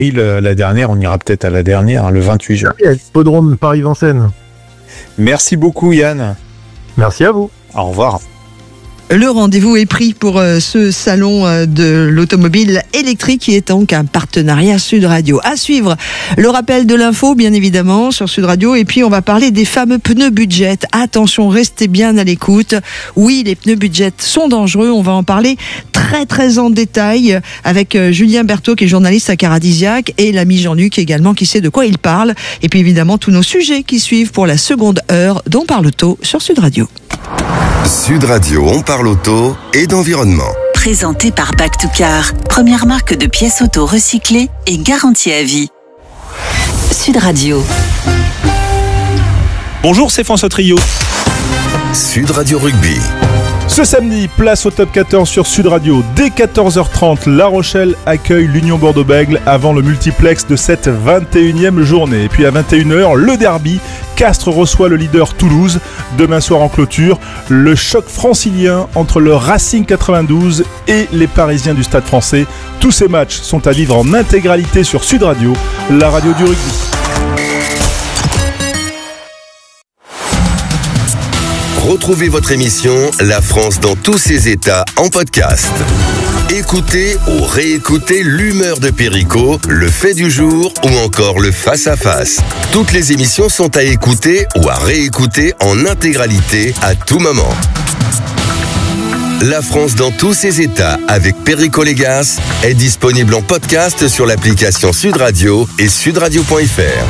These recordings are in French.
Et la dernière, on ira peut-être à la dernière, le 28 juin. À l'hippodrome Paris-Vincennes. Merci beaucoup Yann. Merci à vous. Au revoir. Le rendez-vous est pris pour ce salon de l'automobile électrique qui est donc un partenariat Sud Radio. À suivre, le rappel de l'info, bien évidemment, sur Sud Radio. Et puis, on va parler des fameux pneus budget. Attention, restez bien à l'écoute. Oui, les pneus budget sont dangereux. On va en parler très, très en détail avec Julien Berthaud, qui est journaliste à Caradisiac, et l'ami Jean-Luc également, qui sait de quoi il parle. Et puis, évidemment, tous nos sujets qui suivent pour la seconde heure d'On parle auto sur Sud Radio. Sud Radio, on parle auto et d'environnement. Présenté par Back to Car, première marque de pièces auto recyclées et garantie à vie. Sud Radio. Bonjour, c'est François Trio. Sud Radio Rugby. Ce samedi, place au top 14 sur Sud Radio. Dès 14h30, La Rochelle accueille l'Union Bordeaux-Bègles avant le multiplex de cette 21e journée. Et puis à 21h, le derby. Castres reçoit le leader Toulouse. Demain soir en clôture, le choc francilien entre le Racing 92 et les Parisiens du Stade Français. Tous ces matchs sont à vivre en intégralité sur Sud Radio, la radio du rugby. Retrouvez votre émission La France dans tous ses états en podcast. Écoutez ou réécoutez l'humeur de Perico, le fait du jour ou encore le face-à-face. Toutes les émissions sont à écouter ou à réécouter en intégralité à tout moment. La France dans tous ses états avec Perico Légas est disponible en podcast sur l'application Sud Radio et sudradio.fr.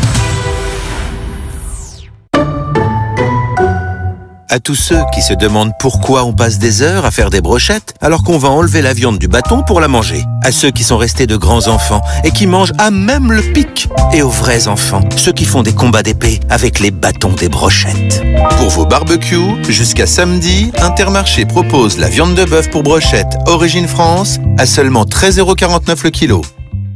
À tous ceux qui se demandent pourquoi on passe des heures à faire des brochettes alors qu'on va enlever la viande du bâton pour la manger. À ceux qui sont restés de grands enfants et qui mangent à même le pic. Et aux vrais enfants, ceux qui font des combats d'épée avec les bâtons des brochettes. Pour vos barbecues, jusqu'à samedi, Intermarché propose la viande de bœuf pour brochette Origine France à seulement 13,49€ le kilo.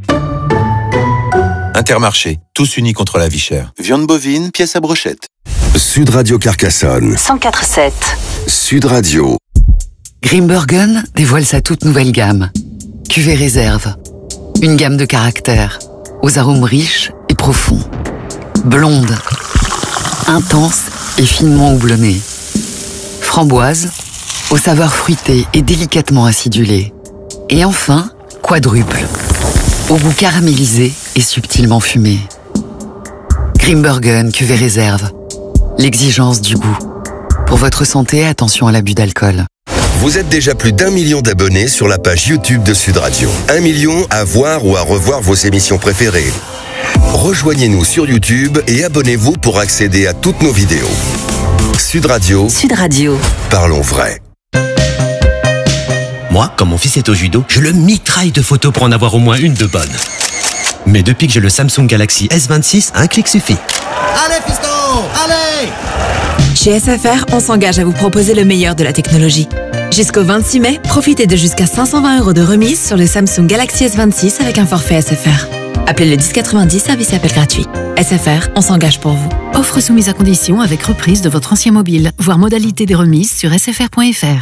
Intermarché, tous unis contre la vie chère. Viande bovine, pièce à brochette. Sud Radio Carcassonne. 104.7. Sud Radio. Grimbergen dévoile sa toute nouvelle gamme. Cuvée réserve. Une gamme de caractères, aux arômes riches et profonds. Blonde, intense et finement houblonnée. Framboise, aux saveurs fruitées et délicatement acidulées. Et enfin, quadruple, au goût caramélisé et subtilement fumé. Grimbergen cuvée réserve. L'exigence du goût. Pour votre santé, attention à l'abus d'alcool. Vous êtes déjà plus d'1 million d'abonnés sur la page YouTube de Sud Radio. 1 million à voir ou à revoir vos émissions préférées. Rejoignez-nous sur YouTube et abonnez-vous pour accéder à toutes nos vidéos. Sud Radio. Sud Radio. Parlons vrai. Moi, quand mon fils est au judo, je le mitraille de photos pour en avoir au moins une de bonne. Mais depuis que j'ai le Samsung Galaxy S26, un clic suffit. Allez, fiston! Allez! Chez SFR, on s'engage à vous proposer le meilleur de la technologie. Jusqu'au 26 mai, profitez de jusqu'à 520€ de remise sur le Samsung Galaxy S26 avec un forfait SFR. Appelez le 1090, service appel gratuit. SFR, on s'engage pour vous. Offre soumise à condition avec reprise de votre ancien mobile. Voir modalité des remises sur sfr.fr.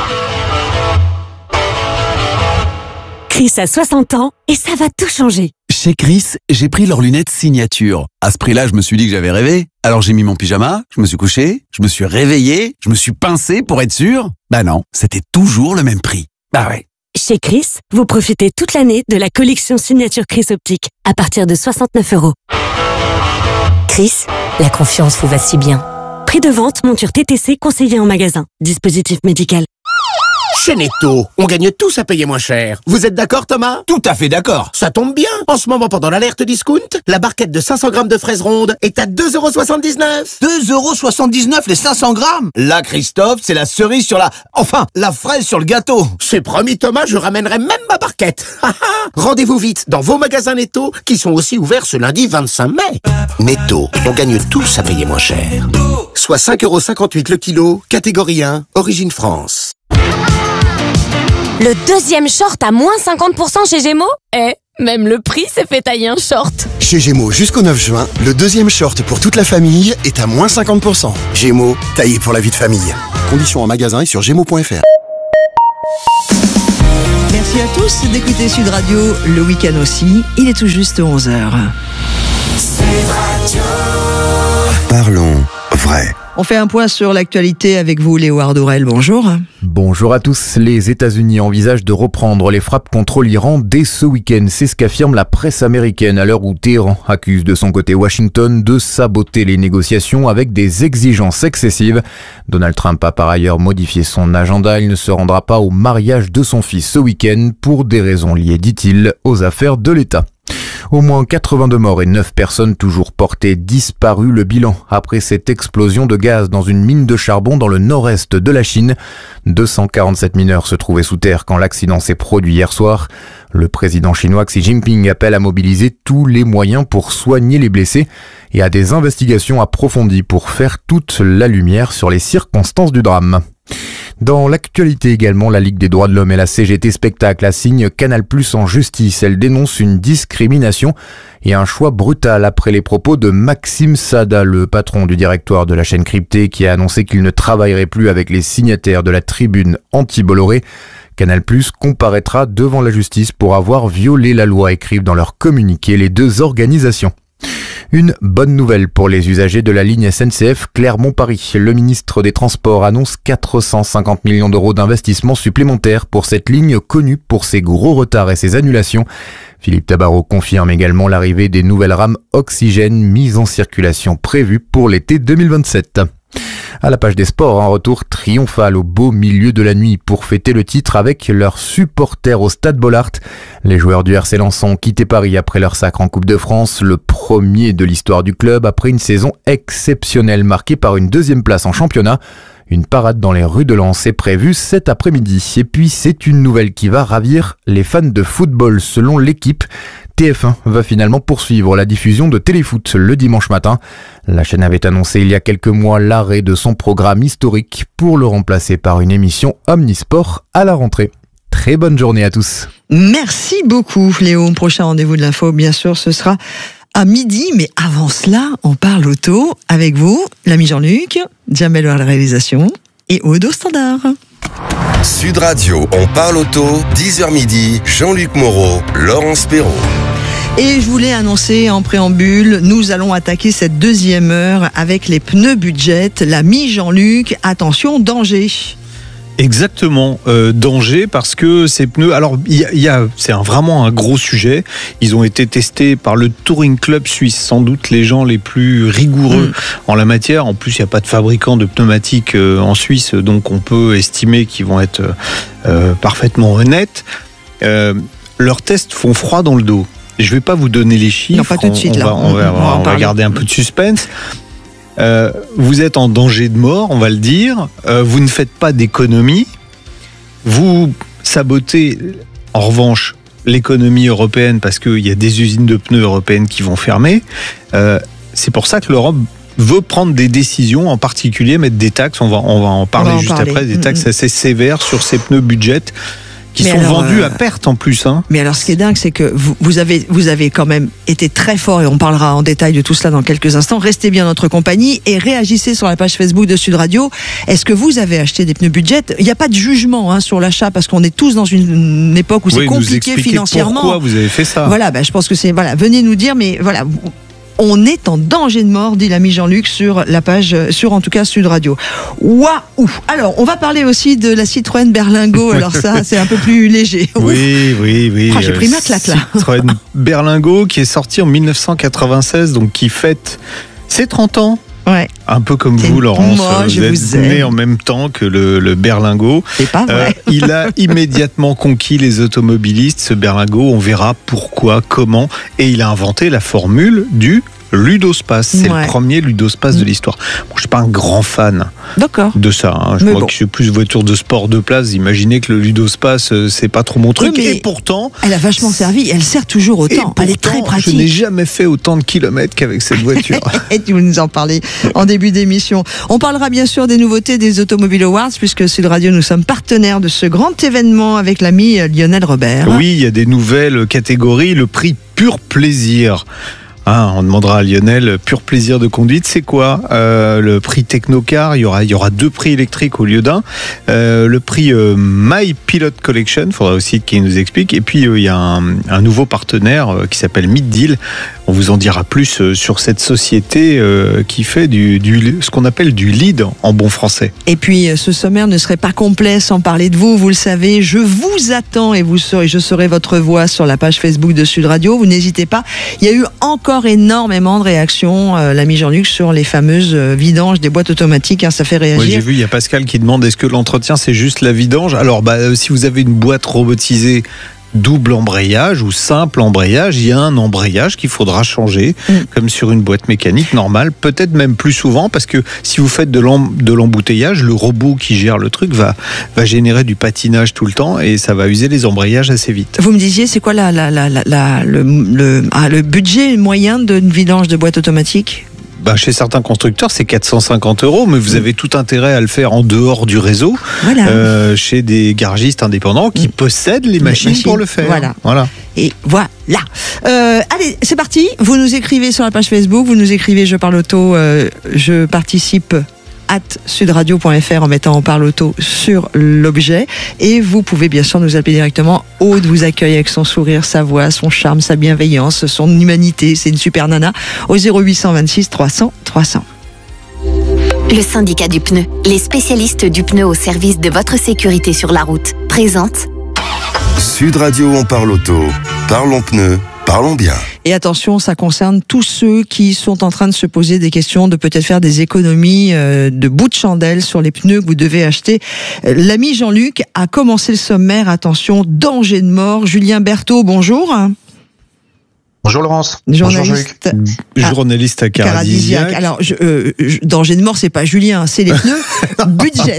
Chris a 60 ans et ça va tout changer. Chez Chris, j'ai pris leurs lunettes signature. À ce prix-là, je me suis dit que j'avais rêvé. Alors j'ai mis mon pyjama, je me suis couché, je me suis réveillé, je me suis pincé pour être sûr. Bah non, c'était toujours le même prix. Bah ouais. Chez Chris, vous profitez toute l'année de la collection signature Chris Optique à partir de 69€. Chris, la confiance vous va si bien. Prix de vente, monture TTC conseillée en magasin. Dispositif médical. Chez Netto, on gagne tous à payer moins cher. Vous êtes d'accord, Thomas? Tout à fait d'accord. Ça tombe bien. En ce moment, pendant l'alerte discount, la barquette de 500 grammes de fraises rondes est à 2,79€. 2,79€ les 500 grammes? Là, Christophe, c'est la cerise sur la... Enfin, la fraise sur le gâteau. C'est promis, Thomas, je ramènerai même ma barquette. Rendez-vous vite dans vos magasins Netto, qui sont aussi ouverts ce lundi 25 mai. Netto, on gagne tous à payer moins cher. Soit 5,58€ le kilo, catégorie 1, Origine France. Le deuxième short à moins 50% chez Gémeaux? Même le prix s'est fait tailler un short. Chez Gémeaux, jusqu'au 9 juin, le deuxième short pour toute la famille est à moins 50%. Gémeaux, taillé pour la vie de famille. Conditions en magasin et sur gémeaux.fr. Merci Merci à tous d'écouter Sud Radio le week-end aussi. Il est tout juste 11h. Parlons vrai. On fait un point sur l'actualité avec vous, Léo Ardorel. Bonjour. Bonjour à tous. Les États-Unis envisagent de reprendre les frappes contre l'Iran dès ce week-end. C'est ce qu'affirme la presse américaine à l'heure où Téhéran accuse de son côté Washington de saboter les négociations avec des exigences excessives. Donald Trump a par ailleurs modifié son agenda. Il ne se rendra pas au mariage de son fils ce week-end pour des raisons liées, dit-il, aux affaires de l'État. Au moins 82 morts et 9 personnes toujours portées disparues. Le bilan après cette explosion de gaz dans une mine de charbon dans le nord-est de la Chine. 247 mineurs se trouvaient sous terre quand l'accident s'est produit hier soir. Le président chinois Xi Jinping appelle à mobiliser tous les moyens pour soigner les blessés et à des investigations approfondies pour faire toute la lumière sur les circonstances du drame. Dans l'actualité également, la Ligue des droits de l'homme et la CGT Spectacle assignent Canal+ en justice. Elle dénonce une discrimination et un choix brutal après les propos de Maxime Sada, le patron du directoire de la chaîne cryptée, qui a annoncé qu'il ne travaillerait plus avec les signataires de la tribune anti-Bolloré. Canal+ comparaîtra devant la justice pour avoir violé la loi, écrivent dans leur communiqué les deux organisations. Une bonne nouvelle pour les usagers de la ligne SNCF Clermont-Paris. Le ministre des Transports annonce 450 millions d'euros d'investissement supplémentaires pour cette ligne connue pour ses gros retards et ses annulations. Philippe Tabarot confirme également l'arrivée des nouvelles rames Oxygène mises en circulation prévues pour l'été 2027. À la page des sports, un retour triomphal au beau milieu de la nuit pour fêter le titre avec leurs supporters au Stade Bollaert. Les joueurs du RC Lens ont quitté Paris après leur sacre en Coupe de France, le premier de l'histoire du club après une saison exceptionnelle marquée par une deuxième place en championnat. Une parade dans les rues de Lens est prévue cet après-midi. Et puis c'est une nouvelle qui va ravir les fans de football selon l'équipe. TF1 va finalement poursuivre la diffusion de Téléfoot le dimanche matin. La chaîne avait annoncé il y a quelques mois l'arrêt de son programme historique pour le remplacer par une émission Omnisport à la rentrée. Très bonne journée à tous. Merci beaucoup, Léo. Prochain rendez-vous de l'info, bien sûr, ce sera à midi. Mais avant cela, on parle auto avec vous, l'ami Jean-Luc, Jamel à la réalisation et Aude au standard. Sud Radio, on parle auto, 10h midi, Jean-Luc Moreau, Laurence Perrault. Et je voulais annoncer en préambule, nous allons attaquer cette deuxième heure avec les pneus budget. L'ami Jean-Luc, attention, danger. Exactement, danger parce que ces pneus, alors c'est vraiment un gros sujet. Ils ont été testés par le Touring Club suisse, sans doute les gens les plus rigoureux en la matière. En plus, il n'y a pas de fabricant de pneumatiques en Suisse, donc on peut estimer qu'ils vont être parfaitement honnêtes. Leurs tests font froid dans le dos. Je ne vais pas vous donner les chiffres. Non, pas tout de suite. On va garder un peu de suspense. Vous êtes en danger de mort, on va le dire. Vous ne faites pas d'économie. Vous sabotez, en revanche, l'économie européenne parce qu'il y a des usines de pneus européennes qui vont fermer. C'est pour ça que l'Europe veut prendre des décisions, en particulier mettre des taxes. On va en parler juste après, des taxes assez sévères sur ces pneus budget qui sont vendus à perte en plus. Mais alors, ce qui est dingue, c'est que vous avez quand même été très fort, et on parlera en détail de tout cela dans quelques instants. Restez bien notre compagnie et réagissez sur la page Facebook de Sud Radio. Est-ce que vous avez acheté des pneus budget ? Il n'y a pas de jugement sur l'achat, parce qu'on est tous dans une époque où c'est compliqué financièrement. Pourquoi vous avez fait ça ? Voilà, je pense que c'est... Voilà, venez nous dire, mais voilà... On est en danger de mort, dit l'ami Jean-Luc sur la page, sur en tout cas Sud Radio. Waouh! Alors, on va parler aussi de la Citroën Berlingo. Alors ça, c'est un peu plus léger. Oui. J'ai pris ma claque là. Citroën Berlingo qui est sorti en 1996, donc qui fête ses 30 ans. Ouais. Un peu comme vous, Laurence. Moi, vous êtes né en même temps que le Berlingo. C'est pas vrai. Il a immédiatement conquis les automobilistes, ce Berlingo. On verra pourquoi, comment. Et il a inventé la formule du Ludospace. C'est le premier Ludospace de l'histoire. Bon, je ne suis pas un grand fan de ça. Je crois que je suis plus voiture de sport de place. Imaginez que le Ludospace, c'est pas trop mon truc. Et pourtant... Elle a vachement servi. Elle sert toujours autant. Elle est très pratique. Je n'ai jamais fait autant de kilomètres qu'avec cette voiture. Et tu nous en parlais en début d'émission. On parlera bien sûr des nouveautés des Automobile Awards, puisque Sud Radio, nous sommes partenaires de ce grand événement avec l'ami Lionel Robert. Oui, il y a des nouvelles catégories. Le prix Pur Plaisir. On demandera à Lionel, pur plaisir de conduite, c'est quoi le prix Technocar? Il y aura 2 prix électriques au lieu d'un. Le prix My Pilot Collection, il faudra aussi qu'il nous explique. Et puis il y a un nouveau partenaire qui s'appelle Mid-Deal. On vous en dira plus sur cette société qui fait ce qu'on appelle du lead en bon français. Et puis ce sommaire ne serait pas complet sans parler de vous, vous le savez. Je vous attends et je serai votre voix sur la page Facebook de Sud Radio. Vous n'hésitez pas. Il y a eu encore énormément de réactions, l'ami Jean-Luc, sur les fameuses vidanges des boîtes automatiques. Ça fait réagir. Oui, j'ai vu, il y a Pascal qui demande est-ce que l'entretien c'est juste la vidange? Alors si vous avez une boîte robotisée double embrayage ou simple embrayage, il y a un embrayage qu'il faudra changer, comme sur une boîte mécanique normale, peut-être même plus souvent, parce que si vous faites de l'embouteillage, le robot qui gère le truc va générer du patinage tout le temps et ça va user les embrayages assez vite. Vous me disiez, c'est quoi le budget moyen d'une vidange de boîte automatique? Chez certains constructeurs, c'est 450 €, mais vous avez tout intérêt à le faire en dehors du réseau, chez des garagistes indépendants qui possèdent les machines pour le faire. Voilà. Et voilà. Allez, c'est parti. Vous nous écrivez sur la page Facebook, vous nous écrivez Je parle auto, je participe @sudradio.fr en mettant On parle auto sur l'objet, et vous pouvez bien sûr nous appeler directement. Aude vous accueille avec son sourire, sa voix, son charme, sa bienveillance, son humanité, c'est une super nana, au 0826 300 300. Le syndicat du pneu, les spécialistes du pneu au service de votre sécurité sur la route, présente Sud Radio, on parle auto, parlons pneus, parlons bien. Et attention, ça concerne tous ceux qui sont en train de se poser des questions, de peut-être faire des économies de bout de chandelle sur les pneus que vous devez acheter. L'ami Jean-Luc a commencé le sommaire. Attention, danger de mort. Julien Berthaud, bonjour. Bonjour Laurence. Journaliste. Journaliste à Caradisiac. Alors, danger de mort, c'est pas Julien, c'est les pneus budget.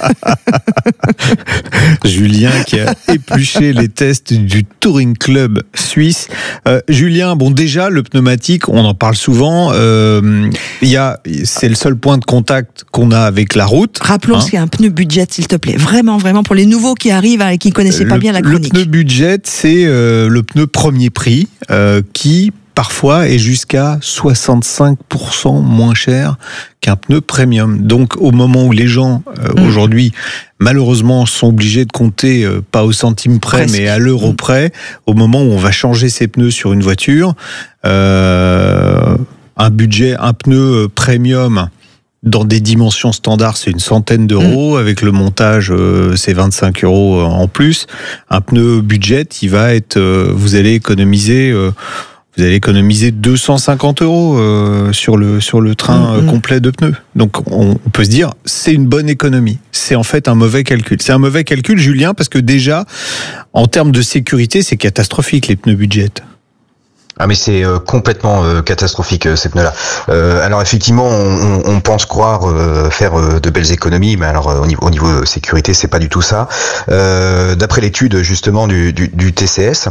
Julien qui a épluché les tests du Touring Club suisse. Julien, déjà le pneumatique, on en parle souvent. C'est le seul point de contact qu'on a avec la route. Rappelons ce qu'est un pneu budget, s'il te plaît. Vraiment, vraiment pour les nouveaux qui arrivent et qui ne connaissaient pas bien la chronique. Le pneu budget, c'est le pneu premier prix qui parfois est jusqu'à 65% moins cher qu'un pneu premium. Donc au moment où les gens aujourd'hui malheureusement sont obligés de compter pas au centime près mais à l'euro près, au moment où on va changer ses pneus sur une voiture, un pneu premium dans des dimensions standards, c'est une centaine d'euros. Avec le montage, c'est 25 € en plus. Un pneu budget, vous allez économiser 250 € sur le train complet de pneus. Donc on peut se dire, c'est une bonne économie. C'est en fait un mauvais calcul. C'est un mauvais calcul, Julien, parce que déjà, en termes de sécurité, c'est catastrophique les pneus budget. Ah mais c'est complètement catastrophique ces pneus-là. Alors effectivement, on pense croire faire de belles économies, mais alors au niveau sécurité, c'est pas du tout ça. D'après l'étude justement du TCS,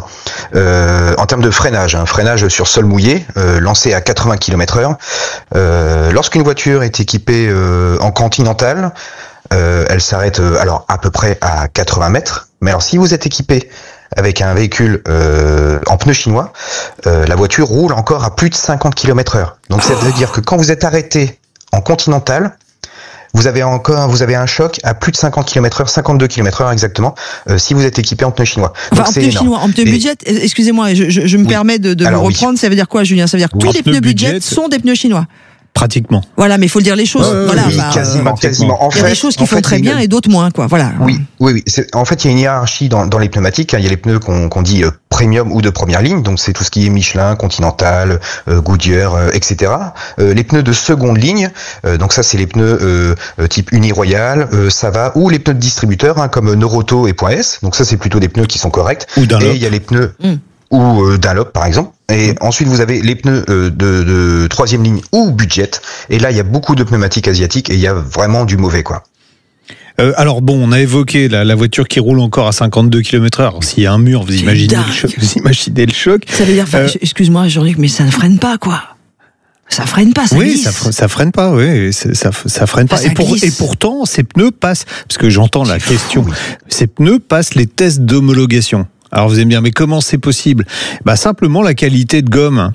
en termes de freinage, freinage sur sol mouillé, lancé à 80 km/h, lorsqu'une voiture est équipée en continental, elle s'arrête alors à peu près à 80 mètres. Mais alors si vous êtes équipé avec un véhicule en pneus chinois, la voiture roule encore à plus de 50 km/h. Donc ça veut dire que quand vous êtes arrêté en continental, vous avez un choc à plus de 50 km/h, 52 km/h exactement, si vous êtes équipé en pneus chinois. Donc en pneus chinois, en pneus budget, excusez-moi, je me permets de vous reprendre, ça veut dire quoi, Julien? Ça veut dire que tous les pneus budget sont des pneus chinois? Pratiquement. Voilà, mais il faut le dire les choses. Quasiment. Il y a des choses qui font très bien et d'autres moins, quoi. Voilà. Oui. En fait, il y a une hiérarchie dans les pneumatiques. Il y a les pneus qu'on dit premium ou de première ligne. Donc, c'est tout ce qui est Michelin, Continental, Goodyear, etc. Les pneus de seconde ligne. Donc, ça, c'est les pneus type Uniroyal, Sava, ou les pneus de distributeurs, comme Noroto et .S. Donc, ça, c'est plutôt des pneus qui sont corrects. Ou Dunlop. Et il y a les pneus ou Dunlop, par exemple. Et ensuite, vous avez les pneus de troisième ligne ou budget. Et là, il y a beaucoup de pneumatiques asiatiques et il y a vraiment du mauvais, quoi. Alors on a évoqué la voiture qui roule encore à 52 km/h. Alors, s'il y a un mur, vous imaginez le choc. Ça veut dire, excuse-moi Jean-Luc, mais ça ne freine pas, quoi. Ça freine pas, ça glisse. Ça freine pas, oui. Ça freine pas. Et pourtant, ces pneus passent, parce que j'entends la question, ces pneus passent les tests d'homologation. Alors vous allez me dire, mais comment c'est possible? Simplement la qualité de gomme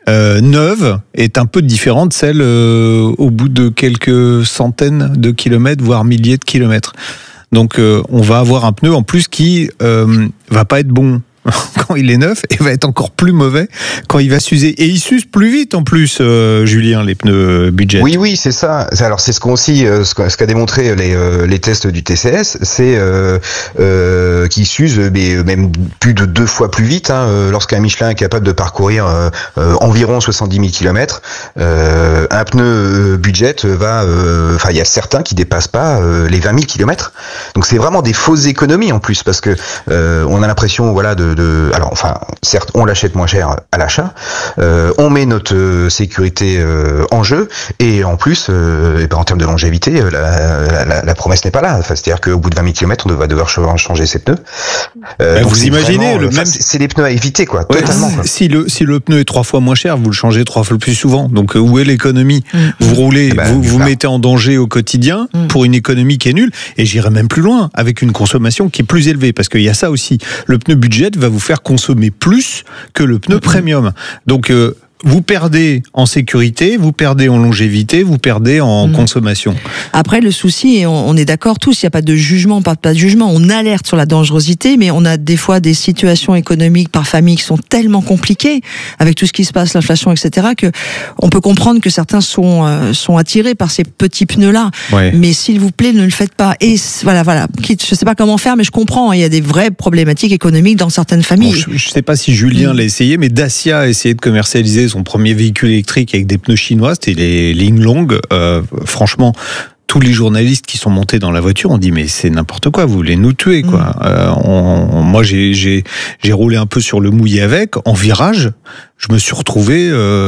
neuve est un peu différente de celle au bout de quelques centaines de kilomètres, voire milliers de kilomètres. Donc on va avoir un pneu en plus qui va pas être bon quand il est neuf et va être encore plus mauvais quand il va s'user. Et il s'use plus vite en plus, Julien, les pneus budget. Oui, c'est ça. Alors c'est ce qu'a démontré les tests du TCS, c'est qu'ils s'usent même plus de 2 fois plus vite. Lorsqu'un Michelin est capable de parcourir environ 70 000 km, un pneu budget va... il y a certains qui dépassent pas les 20 000 km. Donc c'est vraiment des fausses économies en plus, parce que on a l'impression, certes, on l'achète moins cher à l'achat, on met notre sécurité en jeu, et en plus, en termes de longévité, la promesse n'est pas là. C'est-à-dire qu'au bout de 20 000 km, on va devoir changer ses pneus. Vous imaginez, c'est des pneus à éviter, quoi, totalement. Quoi. Si le pneu est 3 fois moins cher, vous le changez 3 fois plus souvent. Donc où est l'économie ? Vous roulez, vous mettez en danger au quotidien pour une économie qui est nulle. Et j'irai même plus loin, avec une consommation qui est plus élevée, parce qu'il y a ça aussi. Le pneu budget va vous faire consommer plus que le pneu premium. Donc vous perdez en sécurité, vous perdez en longévité, vous perdez en consommation. Après, le souci, et on est d'accord tous, il n'y a pas de jugement, on parle pas de jugement, on alerte sur la dangerosité, mais on a des fois des situations économiques par famille qui sont tellement compliquées, avec tout ce qui se passe, l'inflation, etc., que on peut comprendre que certains sont attirés par ces petits pneus-là. Ouais. Mais s'il vous plaît, ne le faites pas. Et voilà. Je sais pas comment faire, mais je comprends. Il y a des vraies problématiques économiques dans certaines familles. Bon, je sais pas si Julien l'a essayé, mais Dacia a essayé de commercialiser son premier véhicule électrique avec des pneus chinois, c'était les Linglong. Franchement, tous les journalistes qui sont montés dans la voiture ont dit mais c'est n'importe quoi, vous voulez nous tuer quoi. Moi j'ai roulé un peu sur le mouillé avec, en virage, je me suis retrouvé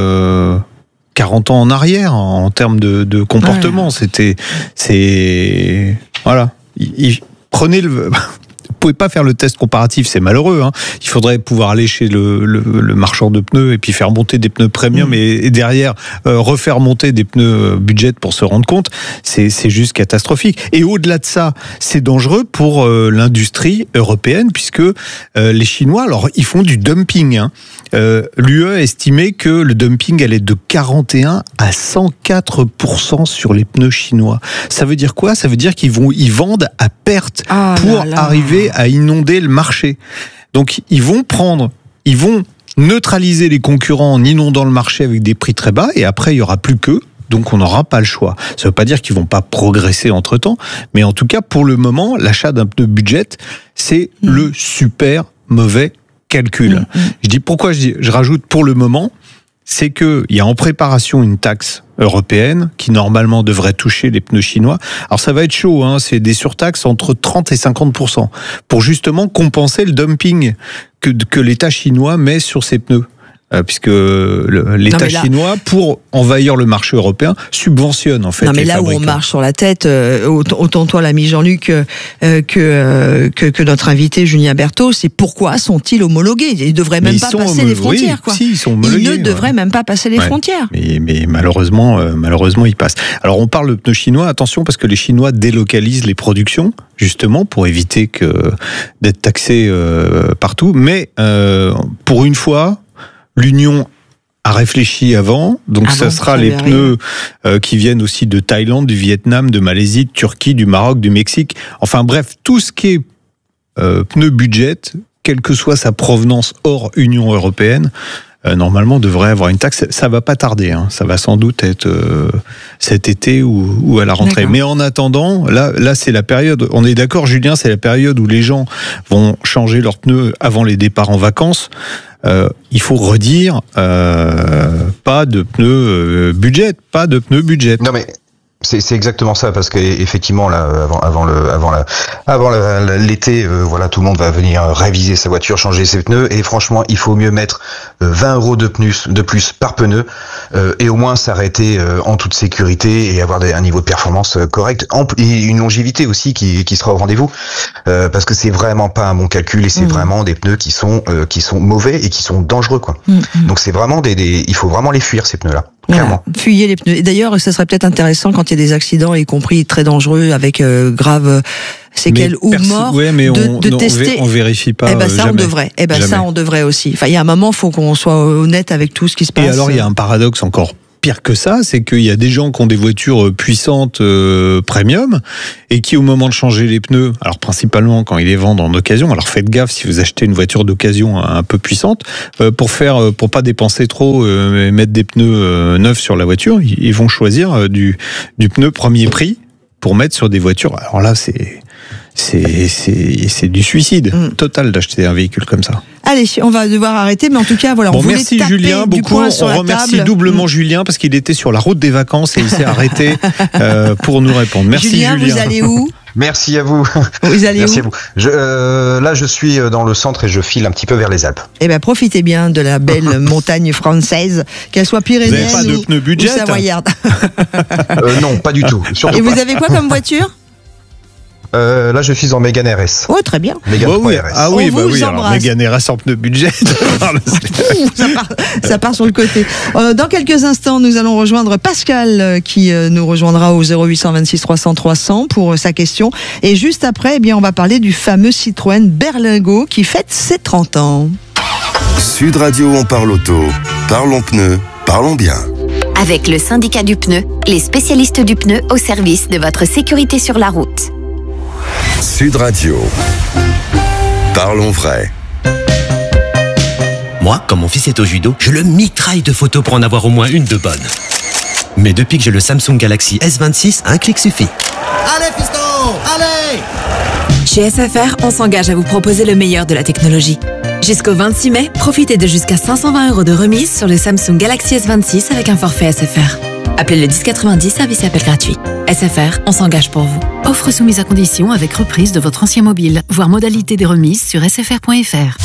40 ans en arrière en termes de comportement. Voilà. Prenez le... Vous pouvez pas faire le test comparatif, c'est malheureux. Il faudrait pouvoir aller chez le marchand de pneus et puis faire monter des pneus premium et derrière refaire monter des pneus budget pour se rendre compte. C'est juste catastrophique. Et au-delà de ça, c'est dangereux pour l'industrie européenne puisque les Chinois, alors ils font du dumping. L'UE a estimé que le dumping allait de 41 à 104% sur les pneus chinois. Ça veut dire quoi ? Ça veut dire ils vendent à perte pour arriver à inonder le marché. Donc ils vont neutraliser les concurrents en inondant le marché avec des prix très bas et après il y aura plus qu'eux. Donc on n'aura pas le choix. Ça ne veut pas dire qu'ils vont pas progresser entre-temps, mais en tout cas pour le moment, l'achat d'un pneu budget, c'est le super mauvais calcul. Je dis pourquoi je rajoute pour le moment, c'est qu'il y a en préparation une taxe européenne qui normalement devrait toucher les pneus chinois. Alors ça va être chaud, c'est des surtaxes entre 30 et 50% pour justement compenser le dumping que l'État chinois met sur ses pneus. Puisque l'État chinois, pour envahir le marché européen, subventionne en fait. Non mais là fabricants. où on marche sur la tête, autant toi l'ami Jean-Luc que notre invité Julien Berthaud, c'est pourquoi sont-ils homologués ? Ils devraient même pas passer les frontières, quoi. Si, ils sont homologués. Ils ne devraient même pas passer les frontières. Mais malheureusement, ils passent. Alors on parle de pneus chinois, attention parce que les Chinois délocalisent les productions justement pour éviter d'être taxés partout. Mais pour une fois, l'Union a réfléchi avant, donc ça sera les pneus qui viennent aussi de Thaïlande, du Vietnam, de Malaisie, de Turquie, du Maroc, du Mexique. Enfin bref, tout ce qui est pneu budget, quelle que soit sa provenance hors Union européenne, normalement devrait avoir une taxe. Ça va pas tarder, ça va sans doute être cet été ou à la rentrée. D'accord. Mais en attendant, là c'est la période, on est d'accord Julien, c'est la période où les gens vont changer leurs pneus avant les départs en vacances. Il faut redire pas de pneus budget. Non mais c'est exactement ça parce que effectivement là avant l'été tout le monde va venir réviser sa voiture, changer ses pneus et franchement il faut mieux mettre 20 € de plus par pneu et au moins s'arrêter en toute sécurité et avoir un niveau de performance correct et une longévité aussi qui sera au rendez-vous parce que c'est vraiment pas un bon calcul et c'est vraiment des pneus qui sont mauvais et qui sont dangereux quoi. Donc c'est vraiment il faut vraiment les fuir ces pneus là. Voilà, fuyez les pneus. Et d'ailleurs, ça serait peut-être intéressant quand il y a des accidents, y compris très dangereux, avec grave séquelles ou morts, de tester. On vérifie pas. Eh ben ça, jamais. on devrait. Eh ben Jamais. ça, on devrait aussi. Enfin, il y a un moment, faut qu'on soit honnête avec tout ce qui se passe. Et alors, il y a un paradoxe encore pire que ça, c'est qu'il y a des gens qui ont des voitures puissantes premium et qui, au moment de changer les pneus, alors principalement quand ils les vendent en occasion, alors faites gaffe si vous achetez une voiture d'occasion un peu puissante, pour pas dépenser trop et mettre des pneus neufs sur la voiture, ils vont choisir du pneu premier prix pour mettre sur des voitures. Alors là, c'est du suicide total d'acheter un véhicule comme ça. Allez, on va devoir arrêter, mais en tout cas, voilà, on voulait merci taper Julien, du beaucoup. poing sur la On remercie table. doublement Julien parce qu'il était sur la route des vacances et il s'est arrêté pour nous répondre. Merci Julien. Vous allez où ? Merci à vous. Vous allez Merci où ? à vous. Là, je suis dans le centre et je file un petit peu vers les Alpes. Eh ben, profitez bien de la belle montagne française, qu'elle soit pyrénéenne Vous avez pas de pneus budget, ou savoyarde. Non, pas du tout. Surtout Et vous pas. avez quoi comme voiture ? Là, je suis en Mégane RS. Oh, très bien. Mégane 3 oui. RS. Ah oui, On bah vous oui. Alors embrasse. Mégane RS en pneu budget. ça part sur le côté. Dans quelques instants, nous allons rejoindre Pascal qui nous rejoindra au 0826 300 300 pour sa question. Et juste après, eh bien, on va parler du fameux Citroën Berlingo qui fête ses 30 ans. Sud Radio, on parle auto. Parlons pneus, parlons bien. Avec le syndicat du pneu, les spécialistes du pneu au service de votre sécurité sur la route. Sud Radio. Parlons vrai. Moi, quand mon fils est au judo, je le mitraille de photos pour en avoir au moins une de bonne. Mais depuis que j'ai le Samsung Galaxy S26, un clic suffit. Allez, fiston, allez! Chez SFR, on s'engage à vous proposer le meilleur de la technologie. Jusqu'au 26 mai, profitez de jusqu'à 520 € de remise sur le Samsung Galaxy S26 avec un forfait SFR. Appelez le 1090, service et appel gratuit. SFR, on s'engage pour vous. Offre soumise à condition avec reprise de votre ancien mobile. Voir modalité des remises sur sfr.fr.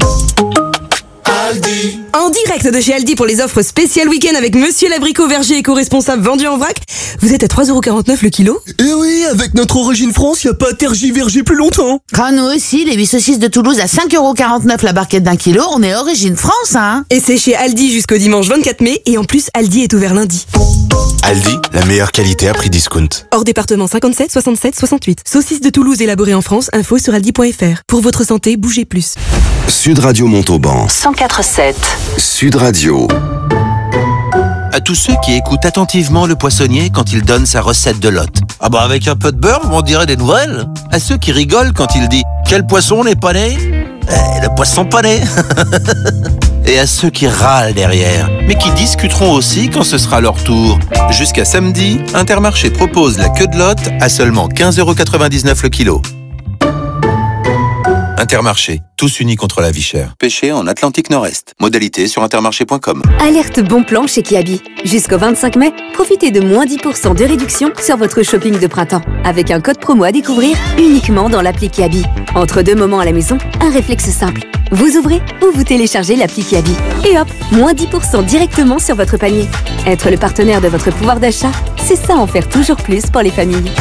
En direct de chez Aldi pour les offres spéciales week-end avec Monsieur l'abricot verger éco-responsable vendu en vrac. Vous êtes à 3,49 € le kilo. Et oui, avec notre origine France, y a pas à tergiverger plus longtemps. Nous aussi, les 8 saucisses de Toulouse à 5,49 € la barquette d'1 kilo, on est origine France, hein. Et c'est chez Aldi jusqu'au dimanche 24 mai. Et en plus, Aldi est ouvert lundi. Aldi, la meilleure qualité à prix discount. Hors département 57, 67, 68. Saucisses de Toulouse élaborées en France, info sur aldi.fr. Pour votre santé, bougez plus. Sud Radio Montauban. 104.7. Sud Radio. À tous ceux qui écoutent attentivement le poissonnier quand il donne sa recette de lot. Ah bah avec un peu de beurre, on dirait des nouvelles. À ceux qui rigolent quand il dit « Quel poisson n'est pas né ?» Le poisson pané. Et à ceux qui râlent derrière, mais qui discuteront aussi quand ce sera leur tour. Jusqu'à samedi, Intermarché propose la queue de lot à seulement 15,99 € le kilo. Intermarché, tous unis contre la vie chère. Pêché en Atlantique Nord-Est. Modalité sur intermarché.com. Alerte bon plan chez Kiabi. Jusqu'au 25 mai, profitez de moins 10% de réduction sur votre shopping de printemps. Avec un code promo à découvrir uniquement dans l'appli Kiabi. Entre deux moments à la maison, un réflexe simple. Vous ouvrez ou vous téléchargez l'appli Kiabi. Et hop, moins 10% directement sur votre panier. Être le partenaire de votre pouvoir d'achat, c'est ça en faire toujours plus pour les familles.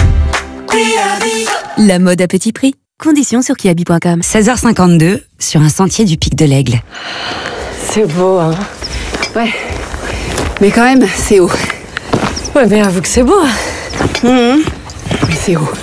La mode à petit prix. Conditions sur kiabi.com. 16h52, sur un sentier du Pic de l'Aigle. C'est beau, hein. Ouais. Mais quand même, c'est haut. Ouais, mais avoue que c'est beau. Mais c'est haut.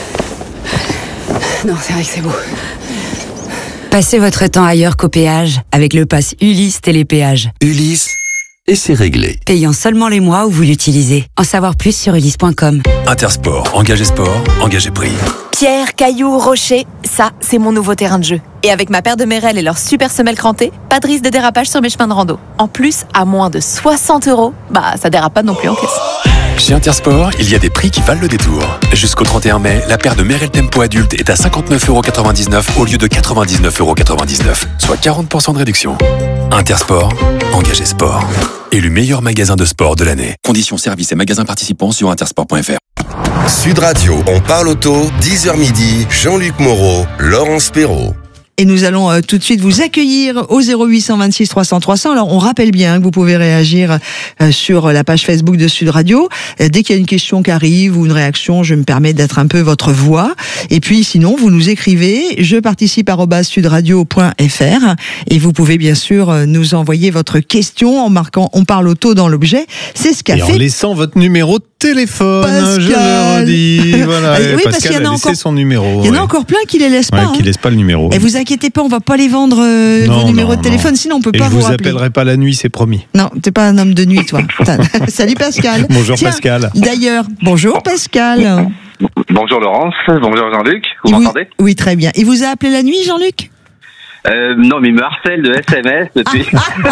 Non, c'est vrai que c'est beau. Passez votre temps ailleurs qu'au péage avec le pass Ulysse Télépéage. Ulysse, et c'est réglé. Payant seulement les mois où vous l'utilisez. En savoir plus sur ulysse.com. Intersport, engagé sport, engagé prix. Pierre, cailloux, rochers, ça, c'est mon nouveau terrain de jeu. Et avec ma paire de Merrell et leur super semelle crantée, pas de risque de dérapage sur mes chemins de rando. En plus, à moins de 60 €, ça dérape pas non plus en caisse. Chez Intersport, il y a des prix qui valent le détour. Jusqu'au 31 mai, la paire de Merrell Tempo adulte est à 59,99 € au lieu de 99,99 €, soit 40% de réduction. Intersport, engagé sport. Élu meilleur magasin de sport de l'année. Conditions, services et magasins participants sur intersport.fr. Sud Radio, on parle auto, 10h midi, Jean-Luc Moreau, Laurence Perrault. Et nous allons tout de suite vous accueillir au 0826 300 300. Alors, on rappelle bien que vous pouvez réagir sur la page Facebook de Sud Radio. Dès qu'il y a une question qui arrive ou une réaction, je me permets d'être un peu votre voix. Et puis, sinon, vous nous écrivez jeparticipe@sudradio.fr et vous pouvez bien sûr nous envoyer votre question en marquant « On parle auto » dans l'objet. C'est ce qu'a fait... en laissant votre numéro de téléphone, Pascal. je le redis. Voilà, oui, parce Pascal qu'il y en a laissé encore... son numéro. Il y en a encore plein qui les laissent pas. Qui laissent pas le numéro. Et vous inquiétez pas, on va pas les vendre vos numéros de téléphone, sinon on peut pas vous rappeler. Je vous appellerai pas la nuit, c'est promis. Non, t'es pas un homme de nuit, toi. Salut Pascal. Bonjour Pascal. D'ailleurs, bonjour Pascal. Bonjour Laurence, bonjour Jean-Luc, vous m'entendez? Oui, très bien. Il vous a appelé la nuit, Jean-Luc? Non, mais il me harcèle de SMS depuis.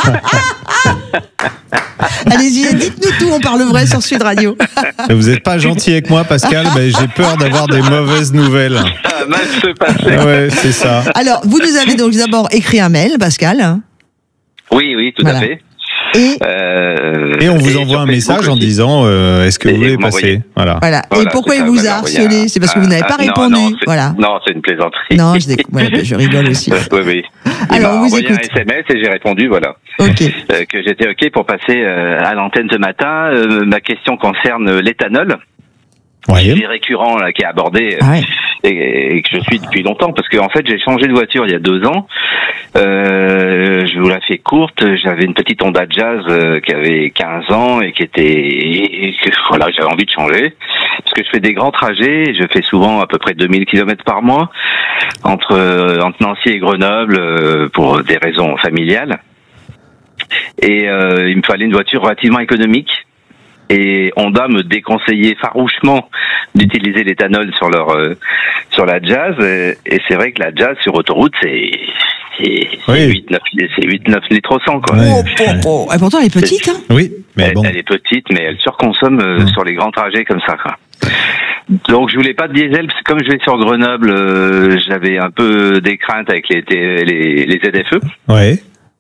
Allez-y, dites-nous tout, on parle vrai sur Sud Radio. Vous n'êtes pas gentil avec moi, Pascal, j'ai peur d'avoir des mauvaises nouvelles. Ça va mal se passer. Ouais, c'est ça. Alors, vous nous avez donc d'abord écrit un mail, Pascal. Oui, tout à fait. Et on vous envoie un message en disant est-ce que vous voulez passer, voilà. Et pourquoi il vous a harcelé? C'est parce que vous n'avez pas répondu. Non, c'est une plaisanterie. Non, je rigole aussi. Oui. Alors, il m'a envoyé un SMS et j'ai répondu, voilà. Que j'étais OK pour passer à l'antenne ce matin. Ma question concerne l'éthanol. C'est récurrent là, qui est abordé et que je suis depuis longtemps parce que en fait j'ai changé de voiture il y a 2 ans. Je vous la fais courte. J'avais une petite Honda Jazz qui avait 15 ans et qui était j'avais envie de changer parce que je fais des grands trajets. Je fais souvent à peu près 2000 km par mois entre Nancy et Grenoble pour des raisons familiales. Et il me fallait une voiture relativement économique. Et Honda me déconseillait farouchement d'utiliser l'éthanol sur la Jazz. Et c'est vrai que la Jazz sur autoroute, c'est 8-9 litres au 100, quoi. Et pourtant, elle est petite, hein? Oui, mais bon. Elle est petite, mais elle surconsomme sur les grands trajets comme ça, quoi. Donc je voulais pas de diesel, parce que comme je vais sur Grenoble, j'avais un peu des craintes avec les ZFE. Ouais.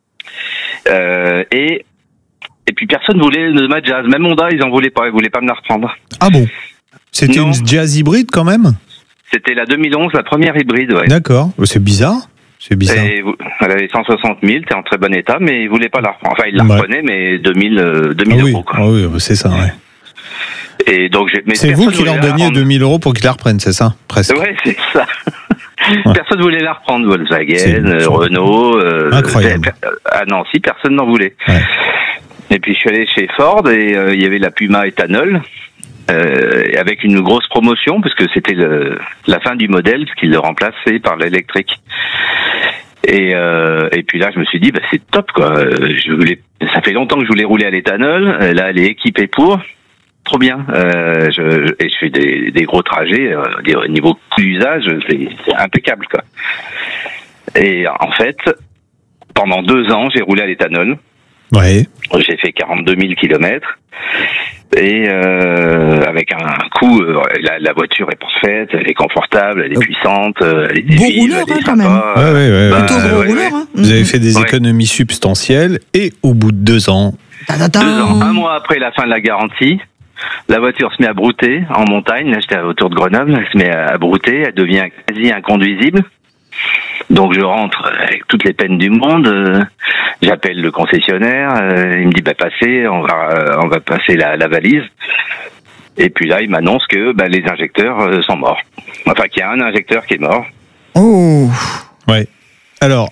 Et puis personne voulait de ma Jazz, même Honda ils en voulaient pas me la reprendre. Ah bon? C'était une Jazz hybride quand même? C'était la 2011, la première hybride, ouais. D'accord, c'est bizarre. Et elle avait 160 000, t'es en très bon état, mais ils voulaient pas la reprendre. Enfin, ils la reprenaient, mais 2000 euros, quoi. Ah oui, c'est ça, ouais. Et donc, c'est vous qui leur donniez 2000 euros pour qu'ils la reprennent, c'est ça? Presque. Ouais, c'est ça. Personne ne voulait la reprendre, Volkswagen, Renault. Incroyable. À Nancy, personne n'en voulait. Ouais. Et puis je suis allé chez Ford et il y avait la Puma éthanol avec une grosse promotion parce que c'était la fin du modèle parce qu'il le remplaçait par l'électrique. Et puis là je me suis dit c'est top quoi. Ça fait longtemps que je voulais rouler à l'éthanol. Là elle est équipée pour. Trop bien. Je fais des gros trajets. Au niveau d'usage, c'est impeccable quoi. Et en fait, pendant 2 ans, j'ai roulé à l'éthanol. Ouais. J'ai fait 42 000 kilomètres et avec un coup, la voiture est parfaite, elle est confortable, elle est puissante, elle est vive, rouleur, elle est quand même. Ouais. Plutôt gros rouleur. Hein. Vous avez fait des économies substantielles et au bout de 2 ans... 2 ans, 1 mois après la fin de la garantie, la voiture se met à brouter en montagne. Là, j'étais autour de Grenoble, elle se met à brouter, elle devient quasi inconduisible. Donc je rentre avec toutes les peines du monde, j'appelle le concessionnaire, il me dit passez, on va passer la valise. Et puis là il m'annonce que les injecteurs sont morts. Enfin qu'il y a un injecteur qui est mort. Oh. Ouais. Alors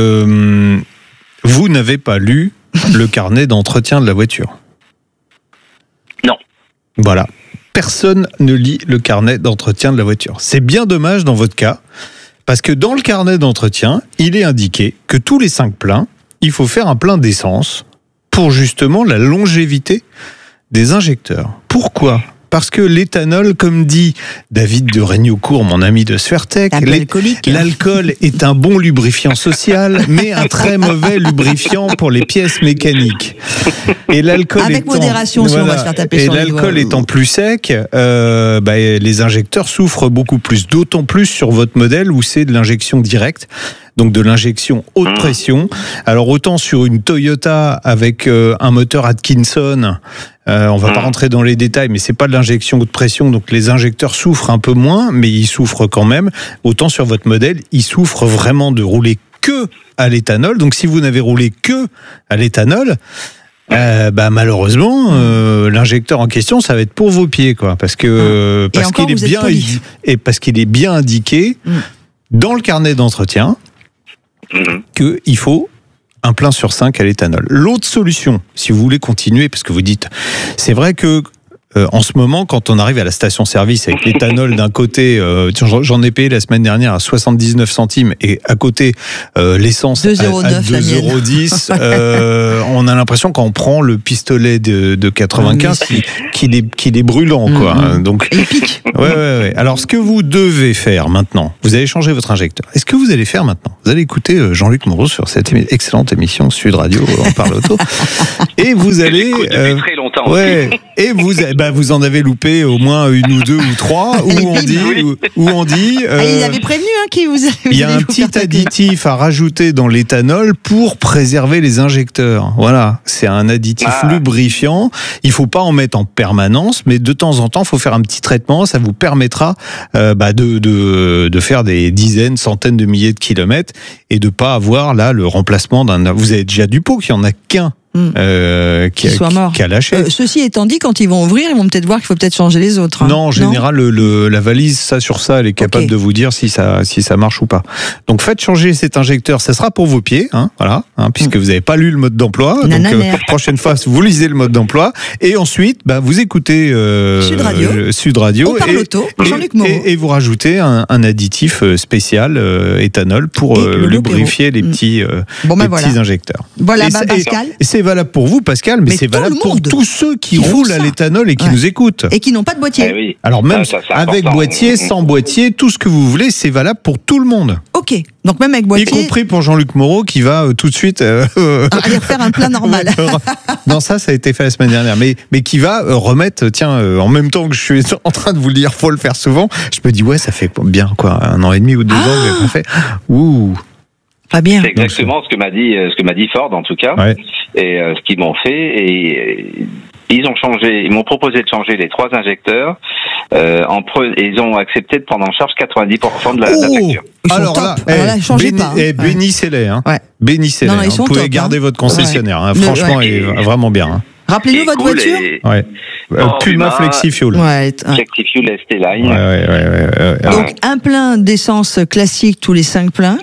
vous n'avez pas lu le carnet d'entretien de la voiture? Non. Voilà. Personne ne lit le carnet d'entretien de la voiture. C'est bien dommage dans votre cas. Parce que dans le carnet d'entretien, il est indiqué que tous les 5 pleins, il faut faire un plein d'essence pour justement la longévité des injecteurs. Pourquoi ? Parce que l'éthanol, comme dit David de Régnaucourt, mon ami de Sfertec, l'alcool est un bon lubrifiant social, mais un très mauvais lubrifiant pour les pièces mécaniques. Et l'alcool avec modération, si on va se faire taper sur les doigts. Et l'alcool étant plus sec, les injecteurs souffrent beaucoup plus, d'autant plus sur votre modèle où c'est de l'injection directe. donc de l'injection haute pression. Alors autant sur une Toyota avec un moteur Atkinson, on va pas rentrer dans les détails, mais c'est pas de l'injection haute pression, donc les injecteurs souffrent un peu moins, mais ils souffrent quand même. Autant sur votre modèle, ils souffrent vraiment de rouler que à l'éthanol. Donc si vous n'avez roulé que à l'éthanol, malheureusement, l'injecteur en question, ça va être pour vos pieds, quoi, parce qu'il est bien indiqué dans le carnet d'entretien qu'il faut un plein sur 5 à l'éthanol. L'autre solution, si vous voulez continuer, parce que vous dites, c'est vrai que en ce moment, quand on arrive à la station-service avec l'éthanol d'un côté, j'en ai payé la semaine dernière à 79 centimes et à côté l'essence à 2,10 €, on a l'impression quand on prend le pistolet de 95 qu'il est brûlant, quoi. Donc, épique. Ouais. Alors, ce que vous devez faire maintenant, vous allez changer votre injecteur. Est-ce que vous allez faire maintenant? Vous allez écouter Jean-Luc Moreau sur cette excellente émission Sud Radio, on parle auto, et vous allez depuis très longtemps. Et vous en avez loupé au moins une ou deux ou trois, où on dit. Il avait prévenu qui vous. Il y a un petit additif à rajouter dans l'éthanol pour préserver les injecteurs. Voilà, c'est un additif lubrifiant. Il faut pas en mettre en permanence, mais de temps en temps, il faut faire un petit traitement. Ça vous permettra de faire des dizaines, centaines de milliers de kilomètres et de pas avoir là le remplacement d'un. Vous avez déjà du pot, qu'il y en a qu'un. Qui a lâché. Ceci étant dit, quand ils vont ouvrir, ils vont peut-être voir qu'il faut peut-être changer les autres. Non, en général, la valise, ça sur ça, elle est capable de vous dire si ça marche ou pas. Donc faites changer cet injecteur, ça sera pour vos pieds, puisque vous n'avez pas lu le mode d'emploi. Donc prochaine fois, vous lisez le mode d'emploi et ensuite, vous écoutez Sud Radio. On parle auto, Jean-Luc Moreau. Et vous rajoutez un additif spécial éthanol pour lubrifier les petits injecteurs. Voilà, Pascal. C'est valable pour vous, Pascal, mais c'est valable pour tous ceux qui roulent à l'éthanol et qui nous écoutent. Et qui n'ont pas de boîtier. Oui. Alors même avec boîtier, sans boîtier, tout ce que vous voulez, c'est valable pour tout le monde. Ok, donc même avec boîtier. Y compris pour Jean-Luc Moreau qui va tout de suite... aller refaire un plein normal. Non, ça a été fait la semaine dernière, mais qui va remettre, en même temps que je suis en train de vous le dire, faut le faire souvent, je me dis, ça fait bien, 1 an et demi ou 2 ans que j'ai pas fait. Ouh. Pas bien. C'est exactement ce que m'a dit Ford, en tout cas. Ouais. Et ce qu'ils m'ont fait, et ils m'ont proposé de changer les 3 injecteurs. Ils ont accepté de prendre en charge 90% de la facture. Alors là, changez pas. Bénissez-les. Bénissez-les. Vous pouvez garder votre concessionnaire. Franchement, il est vraiment bien. Rappelez-nous votre voiture. Puma FlexiFuel. FlexiFuel ST-Line. Donc un plein d'essence classique tous les 5 pleins.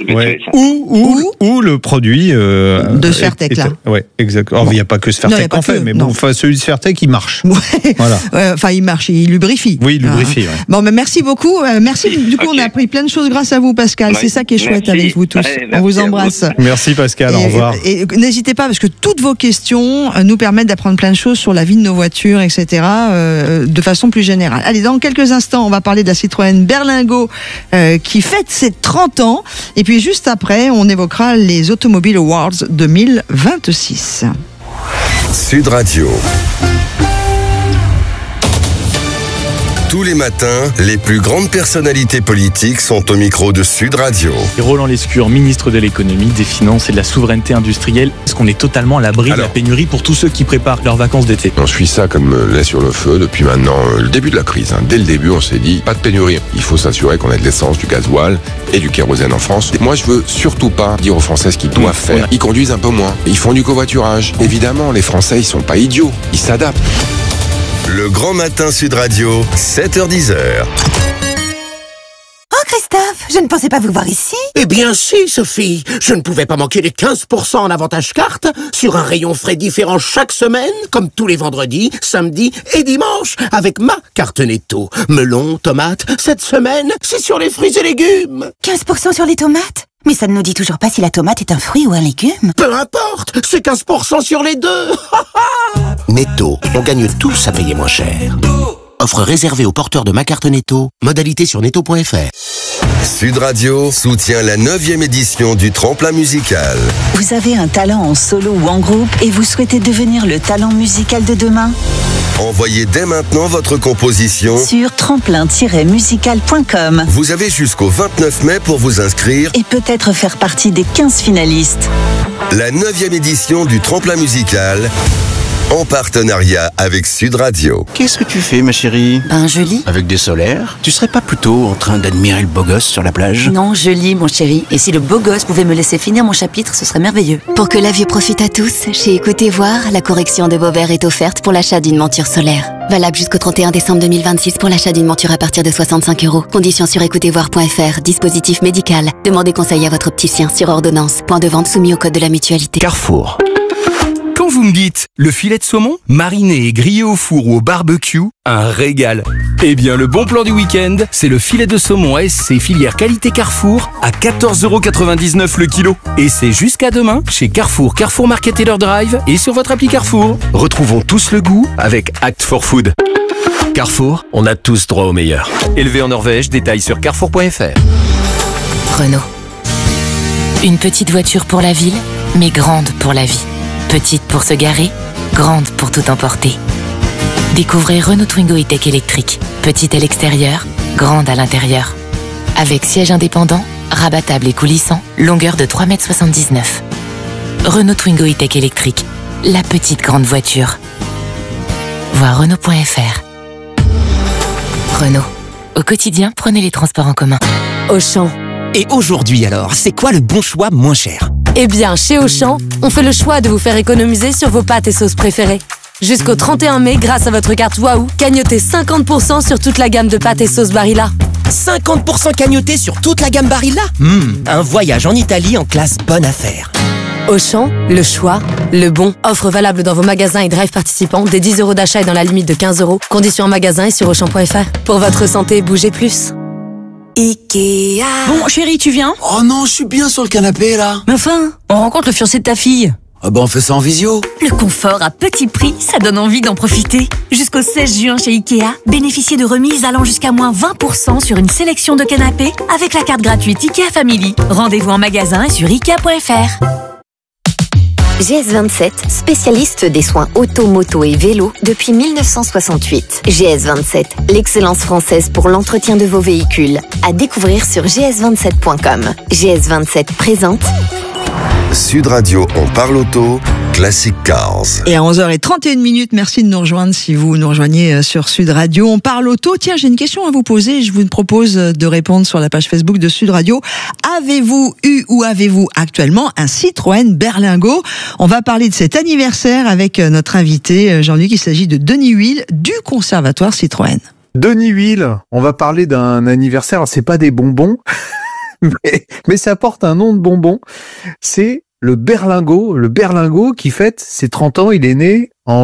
Ou le produit de Sfertec là. Ouais, exact. Il n'y a pas que Sfertec qu'on fait, mais celui de Sfertec il marche. Voilà. Il marche, il lubrifie. Oui, il lubrifie. Bon, mais merci beaucoup. Merci. Du coup, on a appris plein de choses grâce à vous, Pascal. C'est ça qui est chouette avec vous tous. On vous embrasse. Merci Pascal. Au revoir. Et n'hésitez pas parce que toutes vos questions nous permettent d'apprendre plein de choses sur la vie de nos voitures, etc. De façon plus générale. Allez, dans quelques instants, on va parler de la Citroën Berlingo qui fête ses 30 ans. Et puis juste après, on évoquera les Automobile Awards 2026. Sud Radio. Tous les matins, les plus grandes personnalités politiques sont au micro de Sud Radio. Roland Lescure, ministre de l'économie, des finances et de la souveraineté industrielle. Est-ce qu'on est totalement à l'abri de la pénurie pour tous ceux qui préparent leurs vacances d'été? On suit ça comme lait sur le feu depuis maintenant le début de la crise. Dès le début, on s'est dit, pas de pénurie. Il faut s'assurer qu'on ait de l'essence, du gasoil et du kérosène en France. Moi, je veux surtout pas dire aux Français ce qu'ils doivent faire. Ils conduisent un peu moins. Ils font du covoiturage. Évidemment, les Français, ils sont pas idiots. Ils s'adaptent. Le Grand Matin Sud Radio, 7h-10h. Oh Christophe, je ne pensais pas vous voir ici. Eh bien si, Sophie. Je ne pouvais pas manquer les 15% en avantage carte sur un rayon frais différent chaque semaine, comme tous les vendredis, samedis et dimanches, avec ma carte Netto. Melon, tomates, cette semaine, c'est sur les fruits et légumes. 15% sur les tomates? Mais ça ne nous dit toujours pas si la tomate est un fruit ou un légume. Peu importe, c'est 15% sur les deux. Netto, on gagne tous à payer moins cher. Offre réservée aux porteurs de ma carte Netto. Modalité sur netto.fr. Sud Radio soutient la 9e édition du Tremplin musical. Vous avez un talent en solo ou en groupe et vous souhaitez devenir le talent musical de demain ? Envoyez dès maintenant votre composition sur tremplin-musical.com. Vous avez jusqu'au 29 mai pour vous inscrire et peut-être faire partie des 15 finalistes. La 9e édition du Tremplin Musical, en partenariat avec Sud Radio. Qu'est-ce que tu fais, ma chérie? Je lis. Avec des solaires? Tu serais pas plutôt en train d'admirer le beau gosse sur la plage? Non, je lis, mon chéri. Et si le beau gosse pouvait me laisser finir mon chapitre, ce serait merveilleux. Pour que la vue profite à tous, chez Écoutez Voir, la correction de vos verres est offerte pour l'achat d'une monture solaire. Valable jusqu'au 31 décembre 2026 pour l'achat d'une monture à partir de 65 €. Conditions sur écoutezvoir.fr. Dispositif médical. Demandez conseil à votre opticien sur ordonnance. Point de vente soumis au code de la mutualité. Carrefour. Quand vous me dites le filet de saumon, mariné et grillé au four ou au barbecue, un régal. Eh bien, le bon plan du week-end, c'est le filet de saumon SC filière qualité Carrefour à 14,99 € le kilo. Et c'est jusqu'à demain chez Carrefour, Carrefour Market Taylor Drive et sur votre appli Carrefour. Retrouvons tous le goût avec Act for Food. Carrefour, on a tous droit au meilleur. Élevé en Norvège, détails sur carrefour.fr. Renault. Une petite voiture pour la ville, mais grande pour la vie. Petite pour se garer, grande pour tout emporter. Découvrez Renault Twingo E-Tech électrique. Petite à l'extérieur, grande à l'intérieur. Avec siège indépendant, rabattable et coulissant, longueur de 3,79 m. Renault Twingo E-Tech électrique. La petite grande voiture. Voir Renault.fr. Renault. Au quotidien, prenez les transports en commun. Auchan. Et aujourd'hui alors, c'est quoi le bon choix moins cher? Eh bien, chez Auchan, on fait le choix de vous faire économiser sur vos pâtes et sauces préférées. Jusqu'au 31 mai, grâce à votre carte Waouh, cagnotez 50% sur toute la gamme de pâtes et sauces Barilla. 50% cagnoté sur toute la gamme Barilla? Un voyage en Italie en classe bonne affaire. Auchan, le choix, le bon. Offre valable dans vos magasins et drive participants, des 10 € d'achat et dans la limite de 15 €. Conditions en magasin et sur Auchan.fr. Pour votre santé, bougez plus. Ikea. Bon, chérie, tu viens? Oh non, je suis bien sur le canapé, là. Mais enfin, on rencontre le fiancé de ta fille. Ah bah on fait ça en visio. Le confort à petit prix, ça donne envie d'en profiter. Jusqu'au 16 juin chez Ikea, bénéficiez de remises allant jusqu'à moins 20% sur une sélection de canapés avec la carte gratuite Ikea Family. Rendez-vous en magasin et sur Ikea.fr. GS27, spécialiste des soins auto, moto et vélo depuis 1968. GS27, l'excellence française pour l'entretien de vos véhicules. À découvrir sur gs27.com. GS27 présente Sud Radio, on parle auto, Classic Cars. Et à 11h31, merci de nous rejoindre si vous nous rejoignez sur Sud Radio. On parle auto. Tiens, j'ai une question à vous poser. Je vous propose de répondre sur la page Facebook de Sud Radio. Avez-vous eu ou avez-vous actuellement un Citroën Berlingo? On va parler de cet anniversaire avec notre invité Jean-Luc. Il s'agit de Denis Huil du Conservatoire Citroën. Denis Huil, on va parler d'un anniversaire. Alors, c'est pas des bonbons. Mais ça porte un nom de bonbon. C'est le Berlingo qui fête ses 30 ans. Il est né en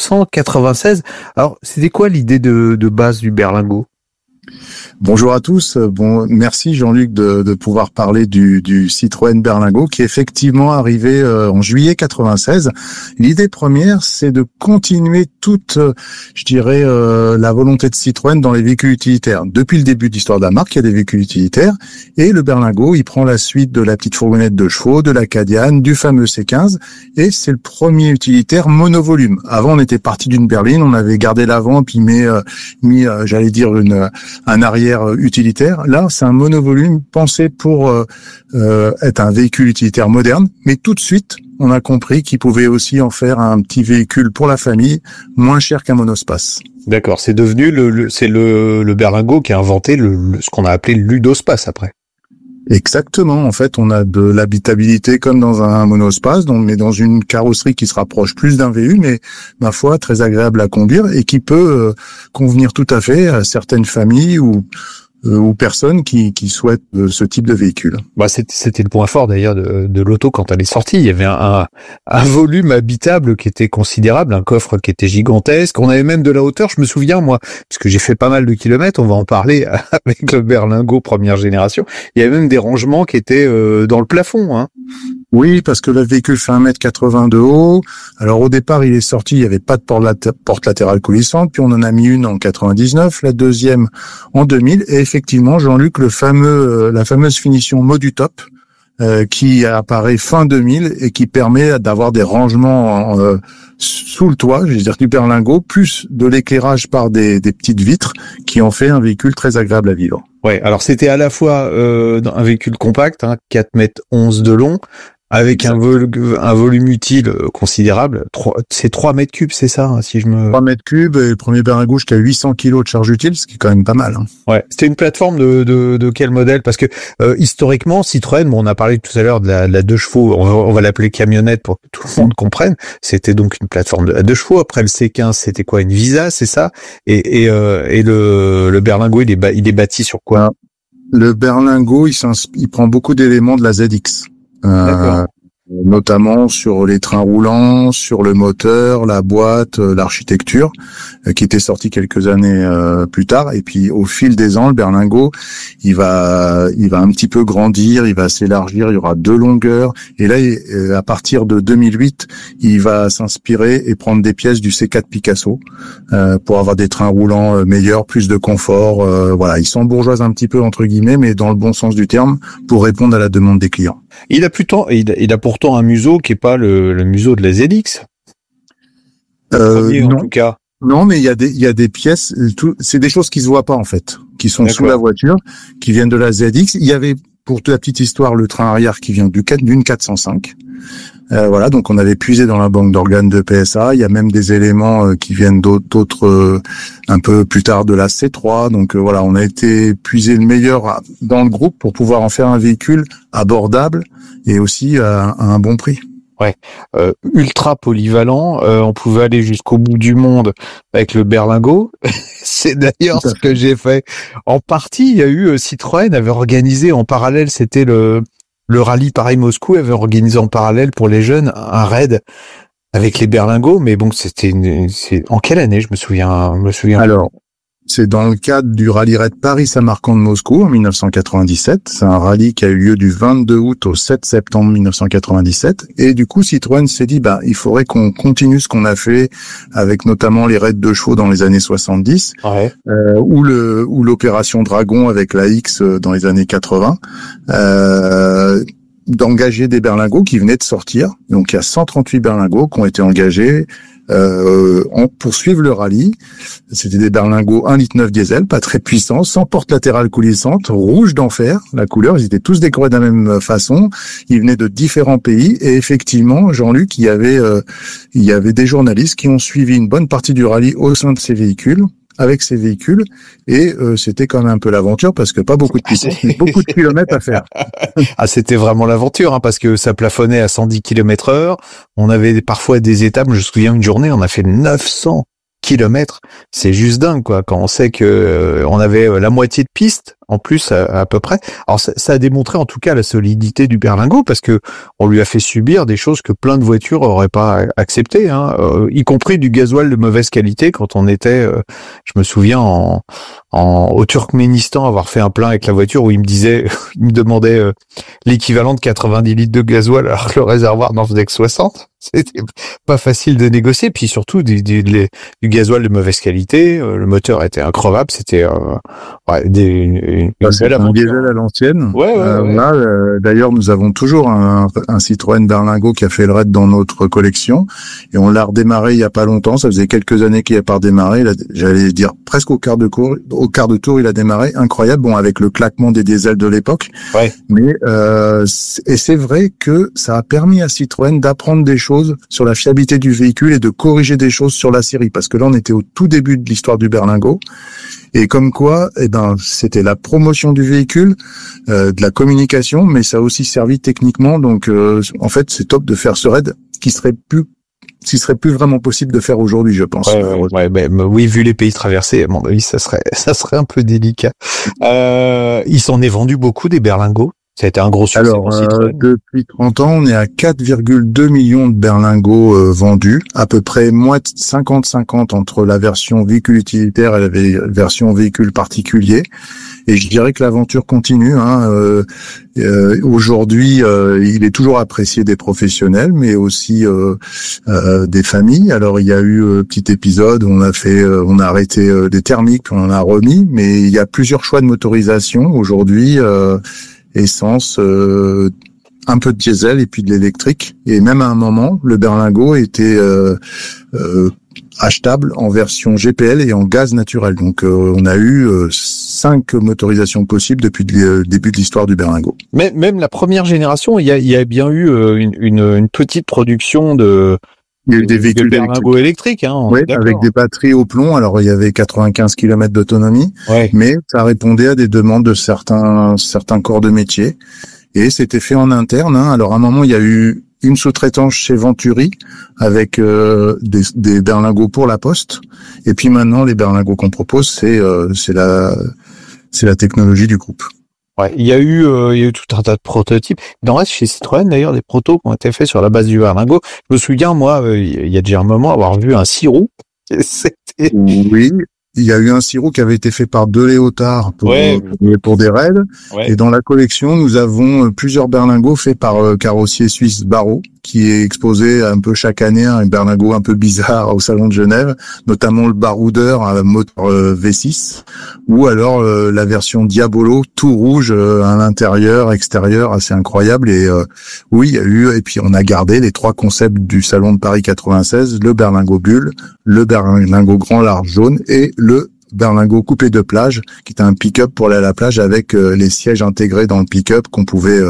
1996. Alors, c'était quoi l'idée de base du Berlingo? Bonjour à tous. Bon, merci Jean-Luc de pouvoir parler du Citroën Berlingo qui est effectivement arrivé en juillet 96. L'idée première, c'est de continuer toute, je dirais, la volonté de Citroën dans les véhicules utilitaires. Depuis le début de l'histoire de la marque, il y a des véhicules utilitaires et le Berlingo, il prend la suite de la petite fourgonnette de chevaux, de la Cadiane, du fameux C15 et c'est le premier utilitaire monovolume. Avant, on était parti d'une berline, on avait gardé l'avant puis mis j'allais dire un arrière utilitaire. Là, c'est un monovolume pensé pour être un véhicule utilitaire moderne, mais tout de suite, on a compris qu'il pouvait aussi en faire un petit véhicule pour la famille, moins cher qu'un monospace. D'accord, c'est devenu le Berlingo qui a inventé ce qu'on a appelé le ludospace après. Exactement. En fait, on a de l'habitabilité comme dans un monospace, mais dans une carrosserie qui se rapproche plus d'un VU, mais ma foi très agréable à conduire et qui peut convenir tout à fait à certaines familles ou personnes qui souhaitent ce type de véhicule. Bah c'était le point fort d'ailleurs de l'auto quand elle est sortie. Il y avait un volume habitable qui était considérable, un coffre qui était gigantesque. On avait même de la hauteur. Je me souviens moi, puisque j'ai fait pas mal de kilomètres. On va en parler avec le Berlingo première génération. Il y avait même des rangements qui étaient dans le plafond. Hein. Oui, parce que le véhicule fait 1,80 m de haut. Alors au départ, il est sorti, il n'y avait pas de porte latérale coulissante, puis on en a mis une en 99, la deuxième en 2000, et effectivement, Jean-Luc, la fameuse finition Modutop, qui apparaît fin 2000 et qui permet d'avoir des rangements sous le toit, je veux dire du berlingot, plus de l'éclairage par des petites vitres qui en fait un véhicule très agréable à vivre. Ouais, alors c'était à la fois un véhicule compact, 4 mètres 11 de long, avec un volume utile considérable. C'est 3 mètres cubes, c'est ça, si je me... 3 mètres cubes, et le premier berlingot jusqu'à 800 kilos de charge utile, ce qui est quand même pas mal. Ouais. C'était une plateforme de quel modèle? Parce que, historiquement, Citroën, on a parlé tout à l'heure de la 2 chevaux, on va l'appeler camionnette pour que tout le monde comprenne. C'était donc une plateforme de 2 chevaux. Après le C15, c'était quoi? Une Visa, c'est ça? Et le berlingot, il est bâti sur quoi? Le berlingot, il prend beaucoup d'éléments de la ZX. Notamment sur les trains roulants, sur le moteur, la boîte, l'architecture, qui était sorti quelques années plus tard. Et puis au fil des ans, le berlingot, il va un petit peu grandir, il va s'élargir, il y aura 2 longueurs. Et là, à partir de 2008, il va s'inspirer et prendre des pièces du C4 Picasso pour avoir des trains roulants meilleurs, plus de confort. Voilà, il s'embourgeoise un petit peu entre guillemets, mais dans le bon sens du terme, pour répondre à la demande des clients. Il a pourtant un museau qui est pas le museau de la ZX. Non. En tout cas. Non, mais il y a des pièces, c'est des choses qui se voient pas en fait, qui sont sous la voiture, qui viennent de la ZX. Il y avait, pour la petite histoire, le train arrière qui vient d'une 405. Voilà, donc on avait puisé dans la banque d'organes de PSA. Il y a même des éléments qui viennent d'autres un peu plus tard de la C3. Donc voilà, on a été puiser le meilleur dans le groupe pour pouvoir en faire un véhicule abordable et aussi à un bon prix. Ouais, ultra polyvalent. On pouvait aller jusqu'au bout du monde avec le berlingot. C'est d'ailleurs ce que j'ai fait. En partie, il y a eu Citroën avait organisé en parallèle, c'était le rallye Paris-Moscou avait organisé en parallèle pour les jeunes un raid avec les berlingots, mais bon, c'est en quelle année? Je me souviens. Alors, c'est dans le cadre du rallye raid Paris-Samarcande de Moscou en 1997. C'est un rallye qui a eu lieu du 22 août au 7 septembre 1997. Et du coup, Citroën s'est dit, il faudrait qu'on continue ce qu'on a fait avec notamment les raids de chevaux dans les années 70, ou l'opération Dragon avec la X dans les années 80. D'engager des berlingots qui venaient de sortir. Donc il y a 138 berlingots qui ont été engagés pour suivre le rallye. C'était des berlingots 1,9 litre diesel, pas très puissants, sans porte latérale coulissante, rouge d'enfer, la couleur, ils étaient tous décorés de la même façon. Ils venaient de différents pays et effectivement, Jean-Luc, il y avait des journalistes qui ont suivi une bonne partie du rallye au sein de ces véhicules. Avec ces véhicules, et c'était quand même un peu l'aventure parce que pas beaucoup de puissance, mais beaucoup de kilomètres à faire. C'était vraiment l'aventure, parce que ça plafonnait à 110 km/h. On avait parfois des étapes, je me souviens une journée, on a fait 900 kilomètres. C'est juste dingue, quoi, quand on sait que on avait la moitié de piste en plus à peu près. Alors ça a démontré en tout cas la solidité du berlingot parce que on lui a fait subir des choses que plein de voitures auraient pas acceptées, y compris du gasoil de mauvaise qualité quand on était, je me souviens au Turkménistan avoir fait un plein avec la voiture où il me demandait l'équivalent de 90 litres de gasoil alors que le réservoir n'en faisait que 60. C'était pas facile de négocier, puis surtout du gasoil de mauvaise qualité, le moteur était increvable, c'était c'est un diesel à l'ancienne. Ouais. Là, d'ailleurs, nous avons toujours un Citroën Berlingot qui a fait le raid dans notre collection et on l'a redémarré il y a pas longtemps. Ça faisait quelques années qu'il n'a pas redémarré. J'allais dire presque au quart de tour, il a démarré. Incroyable. Bon, avec le claquement des diesels de l'époque. Ouais. Mais et c'est vrai que ça a permis à Citroën d'apprendre des choses sur la fiabilité du véhicule et de corriger des choses sur la série. Parce que là, on était au tout début de l'histoire du berlingot. Et comme quoi, c'était la promotion du véhicule, de la communication, mais ça a aussi servi techniquement. Donc, en fait, c'est top de faire ce raid qui serait plus vraiment possible de faire aujourd'hui, je pense. Oui, vu les pays traversés, à mon avis, ça serait un peu délicat. Il s'en est vendu beaucoup des berlingots. Ça a été un gros succès. Alors, depuis 30 ans, on est à 4,2 millions de berlingots vendus, à peu près 50-50 entre la version véhicule utilitaire et la version véhicule particulier. Et je dirais que l'aventure continue. Aujourd'hui, il est toujours apprécié des professionnels, mais aussi des familles. Alors, il y a eu petit épisode où on a arrêté des thermiques, puis on en a remis, mais il y a plusieurs choix de motorisation aujourd'hui. Essence, un peu de diesel et puis de l'électrique. Et même à un moment, le berlingot était achetable en version GPL et en gaz naturel. Donc on a eu 5 motorisations possibles depuis le début de l'histoire du berlingot. Mais même la première génération, il y a bien eu une petite production de... Il y a eu des véhicules électriques, oui, avec des batteries au plomb. Alors il y avait 95 km d'autonomie, mais ça répondait à des demandes de certains corps de métier. Et c'était fait en interne. Alors à un moment, il y a eu une sous-traitance chez Venturi avec des berlingots pour la Poste. Et puis maintenant, les berlingots qu'on propose, c'est la technologie du groupe. Ouais, il y a eu tout un tas de prototypes. Il en reste chez Citroën d'ailleurs des protos qui ont été faits sur la base du berlingot. Je me souviens moi, il y a déjà un moment avoir vu un 6 roues. Oui. Il y a eu un 6 roues qui avait été fait par De Léotard pour des raids. Ouais. Et dans la collection, nous avons plusieurs berlingots faits par carrossier suisse Barrault, qui est exposé un peu chaque année, un berlingot un peu bizarre au Salon de Genève, notamment le baroudeur à moteur V6, ou alors la version Diabolo, tout rouge à l'intérieur, extérieur, assez incroyable. Et oui, il y a eu, et puis on a gardé les 3 concepts du Salon de Paris 96, le berlingot bulle, le berlingot grand large jaune et le berlingot coupé de plage, qui est un pick-up pour aller à la plage avec les sièges intégrés dans le pick-up qu'on pouvait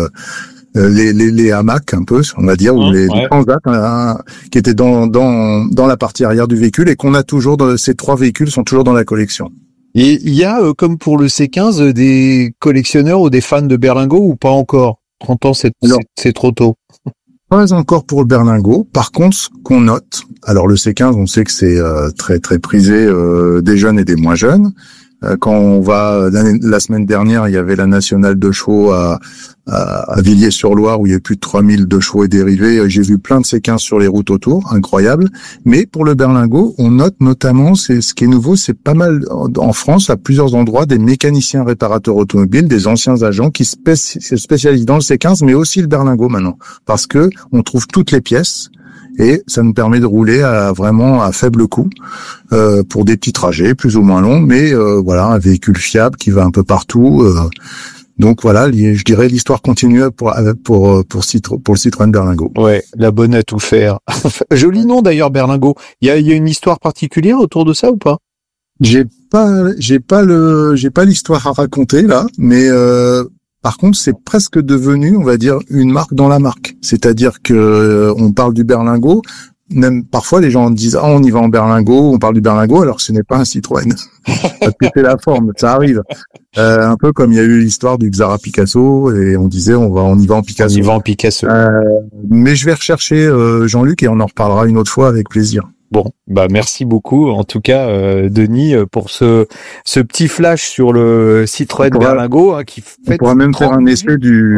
les hamacs un peu, on va dire, ou les transats qui étaient dans la partie arrière du véhicule et qu'on a toujours. Ces 3 véhicules sont toujours dans la collection. Et il y a, comme pour le C15, des collectionneurs ou des fans de berlingot ou pas encore? 30 ans, c'est trop tôt. Pas encore pour le berlingot. Par contre, ce qu'on note, alors le C15, on sait que c'est très très prisé des jeunes et des moins jeunes. Quand on va, la semaine dernière, il y avait la nationale de chevaux à Villiers-sur-Loire où il y a plus de 3000 de chevaux et dérivés. J'ai vu plein de C15 sur les routes autour, incroyable. Mais pour le berlingot, on note notamment, c'est ce qui est nouveau, c'est pas mal en France, à plusieurs endroits, des mécaniciens réparateurs automobiles, des anciens agents qui se spécialisent dans le C15, mais aussi le berlingot maintenant, parce que on trouve toutes les pièces. Et ça nous permet de rouler vraiment à faible coût pour des petits trajets plus ou moins longs, mais voilà, un véhicule fiable qui va un peu partout. Donc voilà, je dirais l'histoire continue pour le Citroën Berlingot. Ouais, la bonne à tout faire. Joli nom d'ailleurs, Berlingot. Il y a une histoire particulière autour de ça ou pas? J'ai pas l'histoire à raconter là, mais par contre, c'est presque devenu, on va dire, une marque dans la marque. C'est-à-dire que on parle du berlingot, même parfois les gens disent on y va en berlingot, on parle du berlingot, alors que ce n'est pas un Citroën. Parce que c'est la forme, ça arrive. Un peu comme il y a eu l'histoire du Xara Picasso et on disait on y va en Picasso. On y va en Picasso. Mais je vais rechercher Jean-Luc et on en reparlera une autre fois avec plaisir. Bon, merci beaucoup en tout cas Denis pour ce petit flash sur le Citroën Berlingot qui fait. On pourra même faire un essai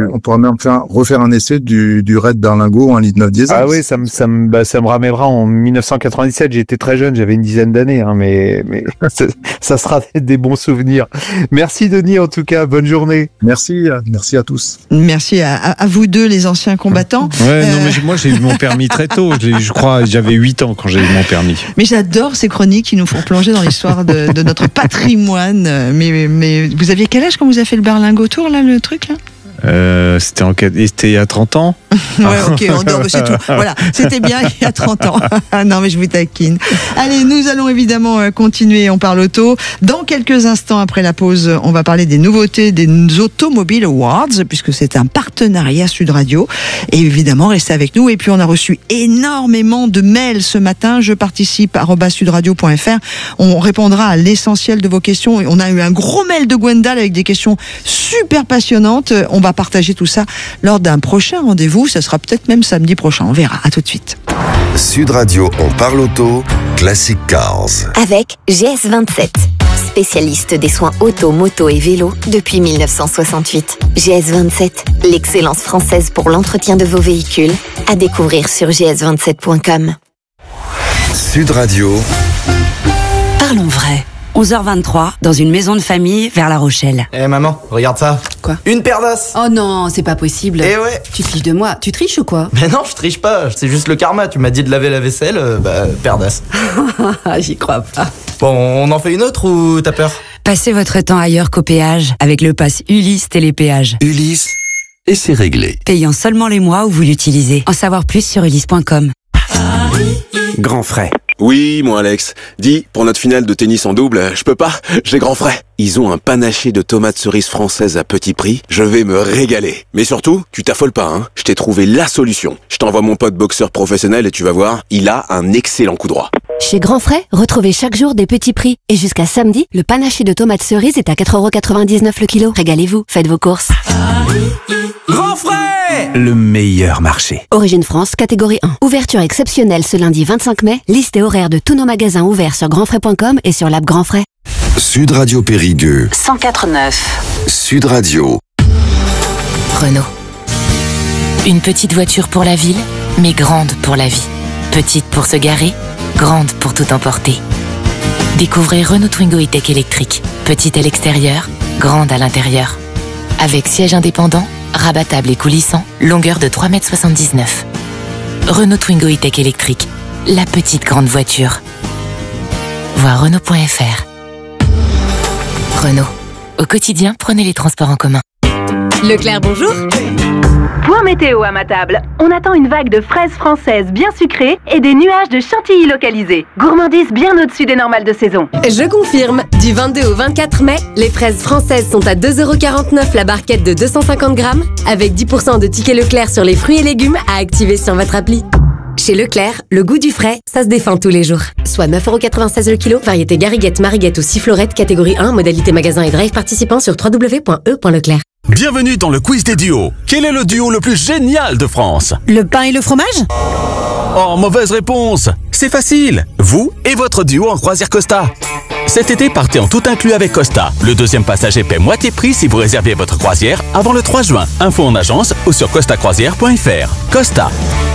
refaire un essai du Red Berlingot en 1,9 litre diesel. Ah oui, ça me ramènera en 1997. J'étais très jeune, j'avais une dizaine d'années, mais ça sera des bons souvenirs. Merci Denis en tout cas, bonne journée. Merci à tous. Merci à vous deux les anciens combattants. Ouais, non mais moi j'ai eu mon permis très tôt. Je crois j'avais 8 ans quand j'ai eu mon permis. Mais j'adore ces chroniques qui nous font plonger dans l'histoire de notre patrimoine. Mais vous aviez quel âge quand vous avez fait le Berlingot Tour, là, le truc, là? C'était il y a 30 ans. Ouais, ok, c'est tout. Voilà, c'était bien il y a 30 ans. Non, mais je vous taquine. Allez, nous allons évidemment continuer. On parle auto. Dans quelques instants après la pause, on va parler des nouveautés des Automobile Awards, puisque c'est un partenariat Sud Radio. Et évidemment, restez avec nous. Et puis, on a reçu énormément de mails ce matin. Je participe @sudradio.fr. On répondra à l'essentiel de vos questions. On a eu un gros mail de Gwendal avec des questions super passionnantes. On va partager tout ça lors d'un prochain rendez-vous. Ça sera peut-être même samedi prochain. On verra. À tout de suite. Sud Radio, on parle auto, Classic Cars. Avec GS27. Spécialiste des soins auto, moto et vélo depuis 1968. GS27, l'excellence française pour l'entretien de vos véhicules. À découvrir sur gs27.com. Sud Radio. Parlons vrai. 11h23, dans une maison de famille vers La Rochelle. Maman, regarde ça. Quoi? Une paire d'as. Oh non, c'est pas possible. Eh ouais. Tu te fiches de moi. Tu triches ou quoi? Mais non, je triche pas. C'est juste le karma. Tu m'as dit de laver la vaisselle, paire d'as. J'y crois pas. Bon, on en fait une autre ou t'as peur? Passez votre temps ailleurs qu'au péage avec le pass Ulysse Télépéage. Ulysse. et c'est réglé. Payant seulement les mois où vous l'utilisez. En savoir plus sur ulysse.com. Grand frais. Oui, mon Alex. Dis, pour notre finale de tennis en double, je peux pas, j'ai grand frais. Ils ont un panaché de tomates cerises françaises à petit prix. Je vais me régaler. Mais surtout, tu t'affoles pas, hein. Je t'ai trouvé la solution. Je t'envoie mon pote boxeur professionnel et tu vas voir, il a un excellent coup droit. Chez Grand Frais, retrouvez chaque jour des petits prix. Et jusqu'à samedi, le panaché de tomates cerises est à 4,99€ le kilo. Régalez-vous, faites vos courses. Grand frais! Le meilleur marché. Origine France, catégorie 1. Ouverture exceptionnelle ce lundi 25 mai. Liste et horaire de tous nos magasins ouverts sur grandfrais.com et sur l'app Grand Frais. Sud Radio Périgueux. 104.9. Sud Radio. Renault. Une petite voiture pour la ville, mais grande pour la vie. Petite pour se garer, grande pour tout emporter. Découvrez Renault Twingo E-Tech électrique. Petite à l'extérieur, grande à l'intérieur. Avec siège indépendant, rabattable et coulissant, longueur de 3,79 m. Renault Twingo E-Tech électrique. La petite grande voiture. Voir Renault.fr. Renault. Au quotidien, prenez les transports en commun. Leclerc, bonjour. Point météo à ma table. On attend une vague de fraises françaises bien sucrées et des nuages de chantilly localisés. Gourmandise bien au-dessus des normales de saison. Je confirme. Du 22 au 24 mai, les fraises françaises sont à 2,49€ la barquette de 250 grammes, avec 10% de tickets Leclerc sur les fruits et légumes à activer sur votre appli. Chez Leclerc, le goût du frais, ça se défend tous les jours. Soit 9,96€ le kilo, variété Gariguette, Mariguette ou Sifflorette, catégorie 1, modalité magasin et drive participant sur www.e.leclerc. Bienvenue dans le quiz des duos. Quel est le duo le plus génial de France? Le pain et le fromage? Oh, mauvaise réponse. C'est facile. Vous et votre duo en croisière Costa. Cet été, partez en tout inclus avec Costa. Le deuxième passager paie moitié prix si vous réservez votre croisière avant le 3 juin. Info en agence ou sur costacroisière.fr. Costa.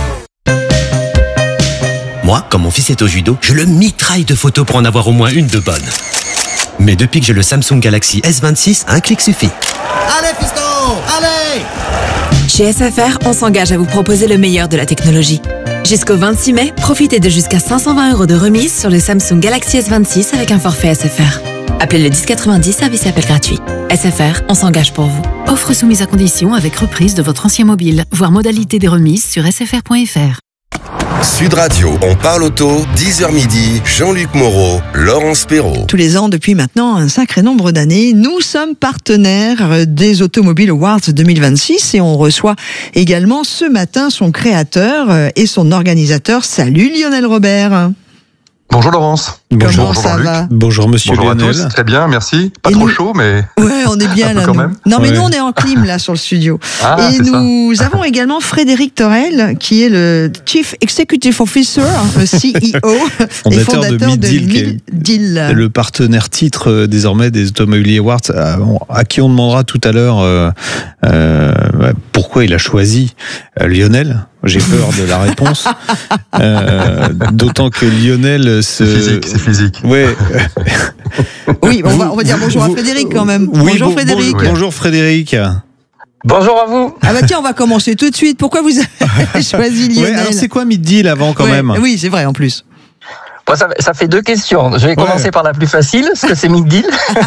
Moi, quand mon fils est au judo, je le mitraille de photos pour en avoir au moins une de bonne. Mais depuis que j'ai le Samsung Galaxy S26, un clic suffit. Allez, fiston! Allez! Chez SFR, on s'engage à vous proposer le meilleur de la technologie. Jusqu'au 26 mai, profitez de jusqu'à 520€ de remise sur le Samsung Galaxy S26 avec un forfait SFR. Appelez le 1090, service appel gratuit. SFR, on s'engage pour vous. Offre soumise à condition avec reprise de votre ancien mobile. Voir modalité des remises sur sfr.fr. Sud Radio, on parle auto, 10h midi, Jean-Luc Moreau, Laurence Perrault. Tous les ans, depuis maintenant un sacré nombre d'années, nous sommes partenaires des Automobile Awards 2026 et on reçoit également ce matin son créateur et son organisateur. Salut Lionel Robert. Bonjour Laurence. Bonjour, Bonjour ça Jean-Luc. va? Bonjour Monsieur Bonjour Lionel. à tous, très bien, merci. Pas Et trop nous- chaud, mais... Ouais, on est bien un peu là. quand nous. même. Non, mais Ouais. nous, on est en clim là sur le studio. Ah, et c'est ça. nous avons également Frédéric Torel, qui est le Chief Executive Officer, le CEO et Fondateur fondateur de de Mid-Deal, qui est Mid-Deal. Le partenaire titre désormais des Automobile Awards, à qui on demandera tout à l'heure pourquoi il a choisi Lionel. J'ai peur de la réponse. D'autant que Lionel C'est physique. Ouais. Oui, on va dire bonjour à Frédéric quand même. Oui, bonjour Frédéric. Bonjour Frédéric. Bonjour à vous. Ah bah tiens, on va commencer tout de suite. Pourquoi vous avez choisi Lionel? Ouais, alors c'est quoi Mid-Deal avant quand même? Oui, c'est vrai en plus. Bon, ça fait deux questions. Je vais commencer par la plus facile, ce que c'est Mid-Deal.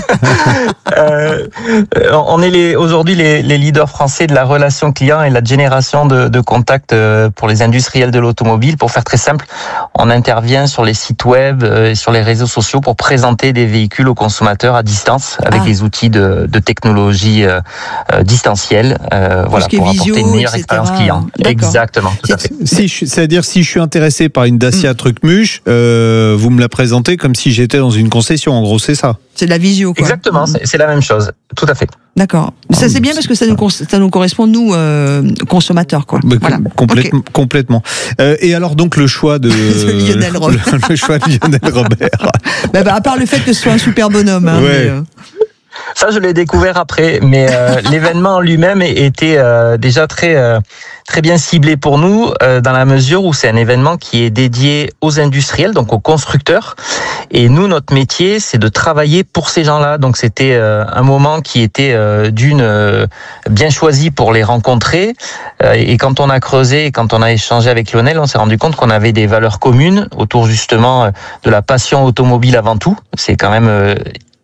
On est aujourd'hui les leaders français de la relation client et la génération de contacts pour les industriels de l'automobile. Pour faire très simple, on intervient sur les sites web et sur les réseaux sociaux pour présenter des véhicules aux consommateurs à distance avec des outils de technologie distancielle, voilà, qui est pour visio, apporter une meilleure etc. expérience client. D'accord. Exactement, tout à fait. C'est-à-dire si je suis intéressé par une Dacia Truckmuche, vous me la présentez comme si j'étais dans une concession, en gros c'est ça. C'est de la visio, quoi. Exactement, c'est la même chose, tout à fait. D'accord. Ça c'est bien parce que ça nous correspond nous consommateurs, quoi. Mais Voilà. complètement. Et alors donc le choix de Lionel Robert. le choix de Lionel Robert. Bah, à part le fait que ce soit un super bonhomme. Hein, Ouais. mais, Ça, je l'ai découvert après, mais l'événement en lui-même était déjà très bien ciblé pour nous, dans la mesure où c'est un événement qui est dédié aux industriels, donc aux constructeurs. Et nous, notre métier, c'est de travailler pour ces gens-là. Donc c'était un moment qui était bien choisi pour les rencontrer. Et quand on a creusé, et quand on a échangé avec Lionel, on s'est rendu compte qu'on avait des valeurs communes autour justement de la passion automobile avant tout. C'est quand même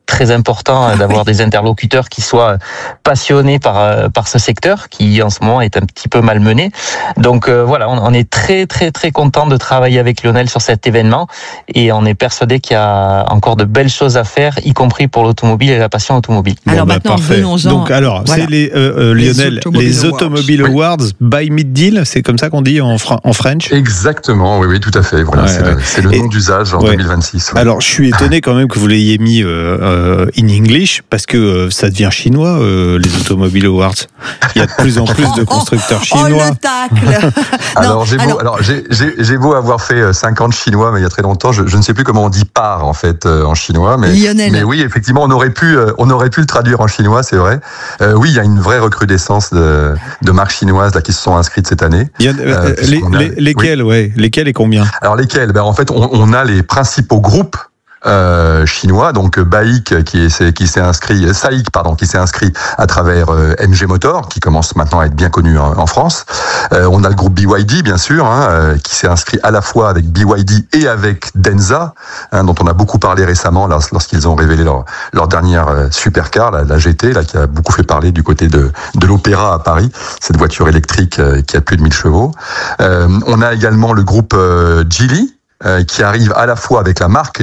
très important d'avoir des interlocuteurs qui soient passionnés par ce secteur qui en ce moment est un petit peu malmené. Donc voilà, on est très très très content de travailler avec Lionel sur cet événement et on est persuadé qu'il y a encore de belles choses à faire, y compris pour l'automobile et la passion automobile. Alors maintenant, venons-en. Donc alors, voilà. c'est Lionel, les Automobile Awards by Mid-Deal, c'est comme ça qu'on dit en French? Exactement, oui, tout à fait. Voilà, c'est le nom d'usage en 2026. Ouais. Alors, je suis étonné quand même que vous l'ayez mis in English, parce que ça devient chinois, les Automobile Awards. Il y a de plus en plus de constructeurs chinois. Oh, le tacle. Alors, j'ai beau avoir fait 50 chinois, mais il y a très longtemps, je ne sais plus comment on dit part, en fait, en chinois. Mais oui, effectivement, on aurait pu le traduire en chinois, c'est vrai. Oui, il y a une vraie recrudescence de marques chinoises là qui se sont inscrites cette année. Il y a, lesquelles, lesquelles et combien? Alors lesquelles? En fait, on a les principaux groupes chinois, donc SAIC qui s'est inscrit à travers MG Motor, qui commence maintenant à être bien connu en France. On a le groupe BYD, bien sûr, qui s'est inscrit à la fois avec BYD et avec Denza, dont on a beaucoup parlé récemment lorsqu'ils ont révélé leur dernière supercar, la GT, là, qui a beaucoup fait parler du côté de l'Opéra à Paris, cette voiture électrique qui a plus de 1000 chevaux. On a également le groupe Geely, qui arrive à la fois avec la marque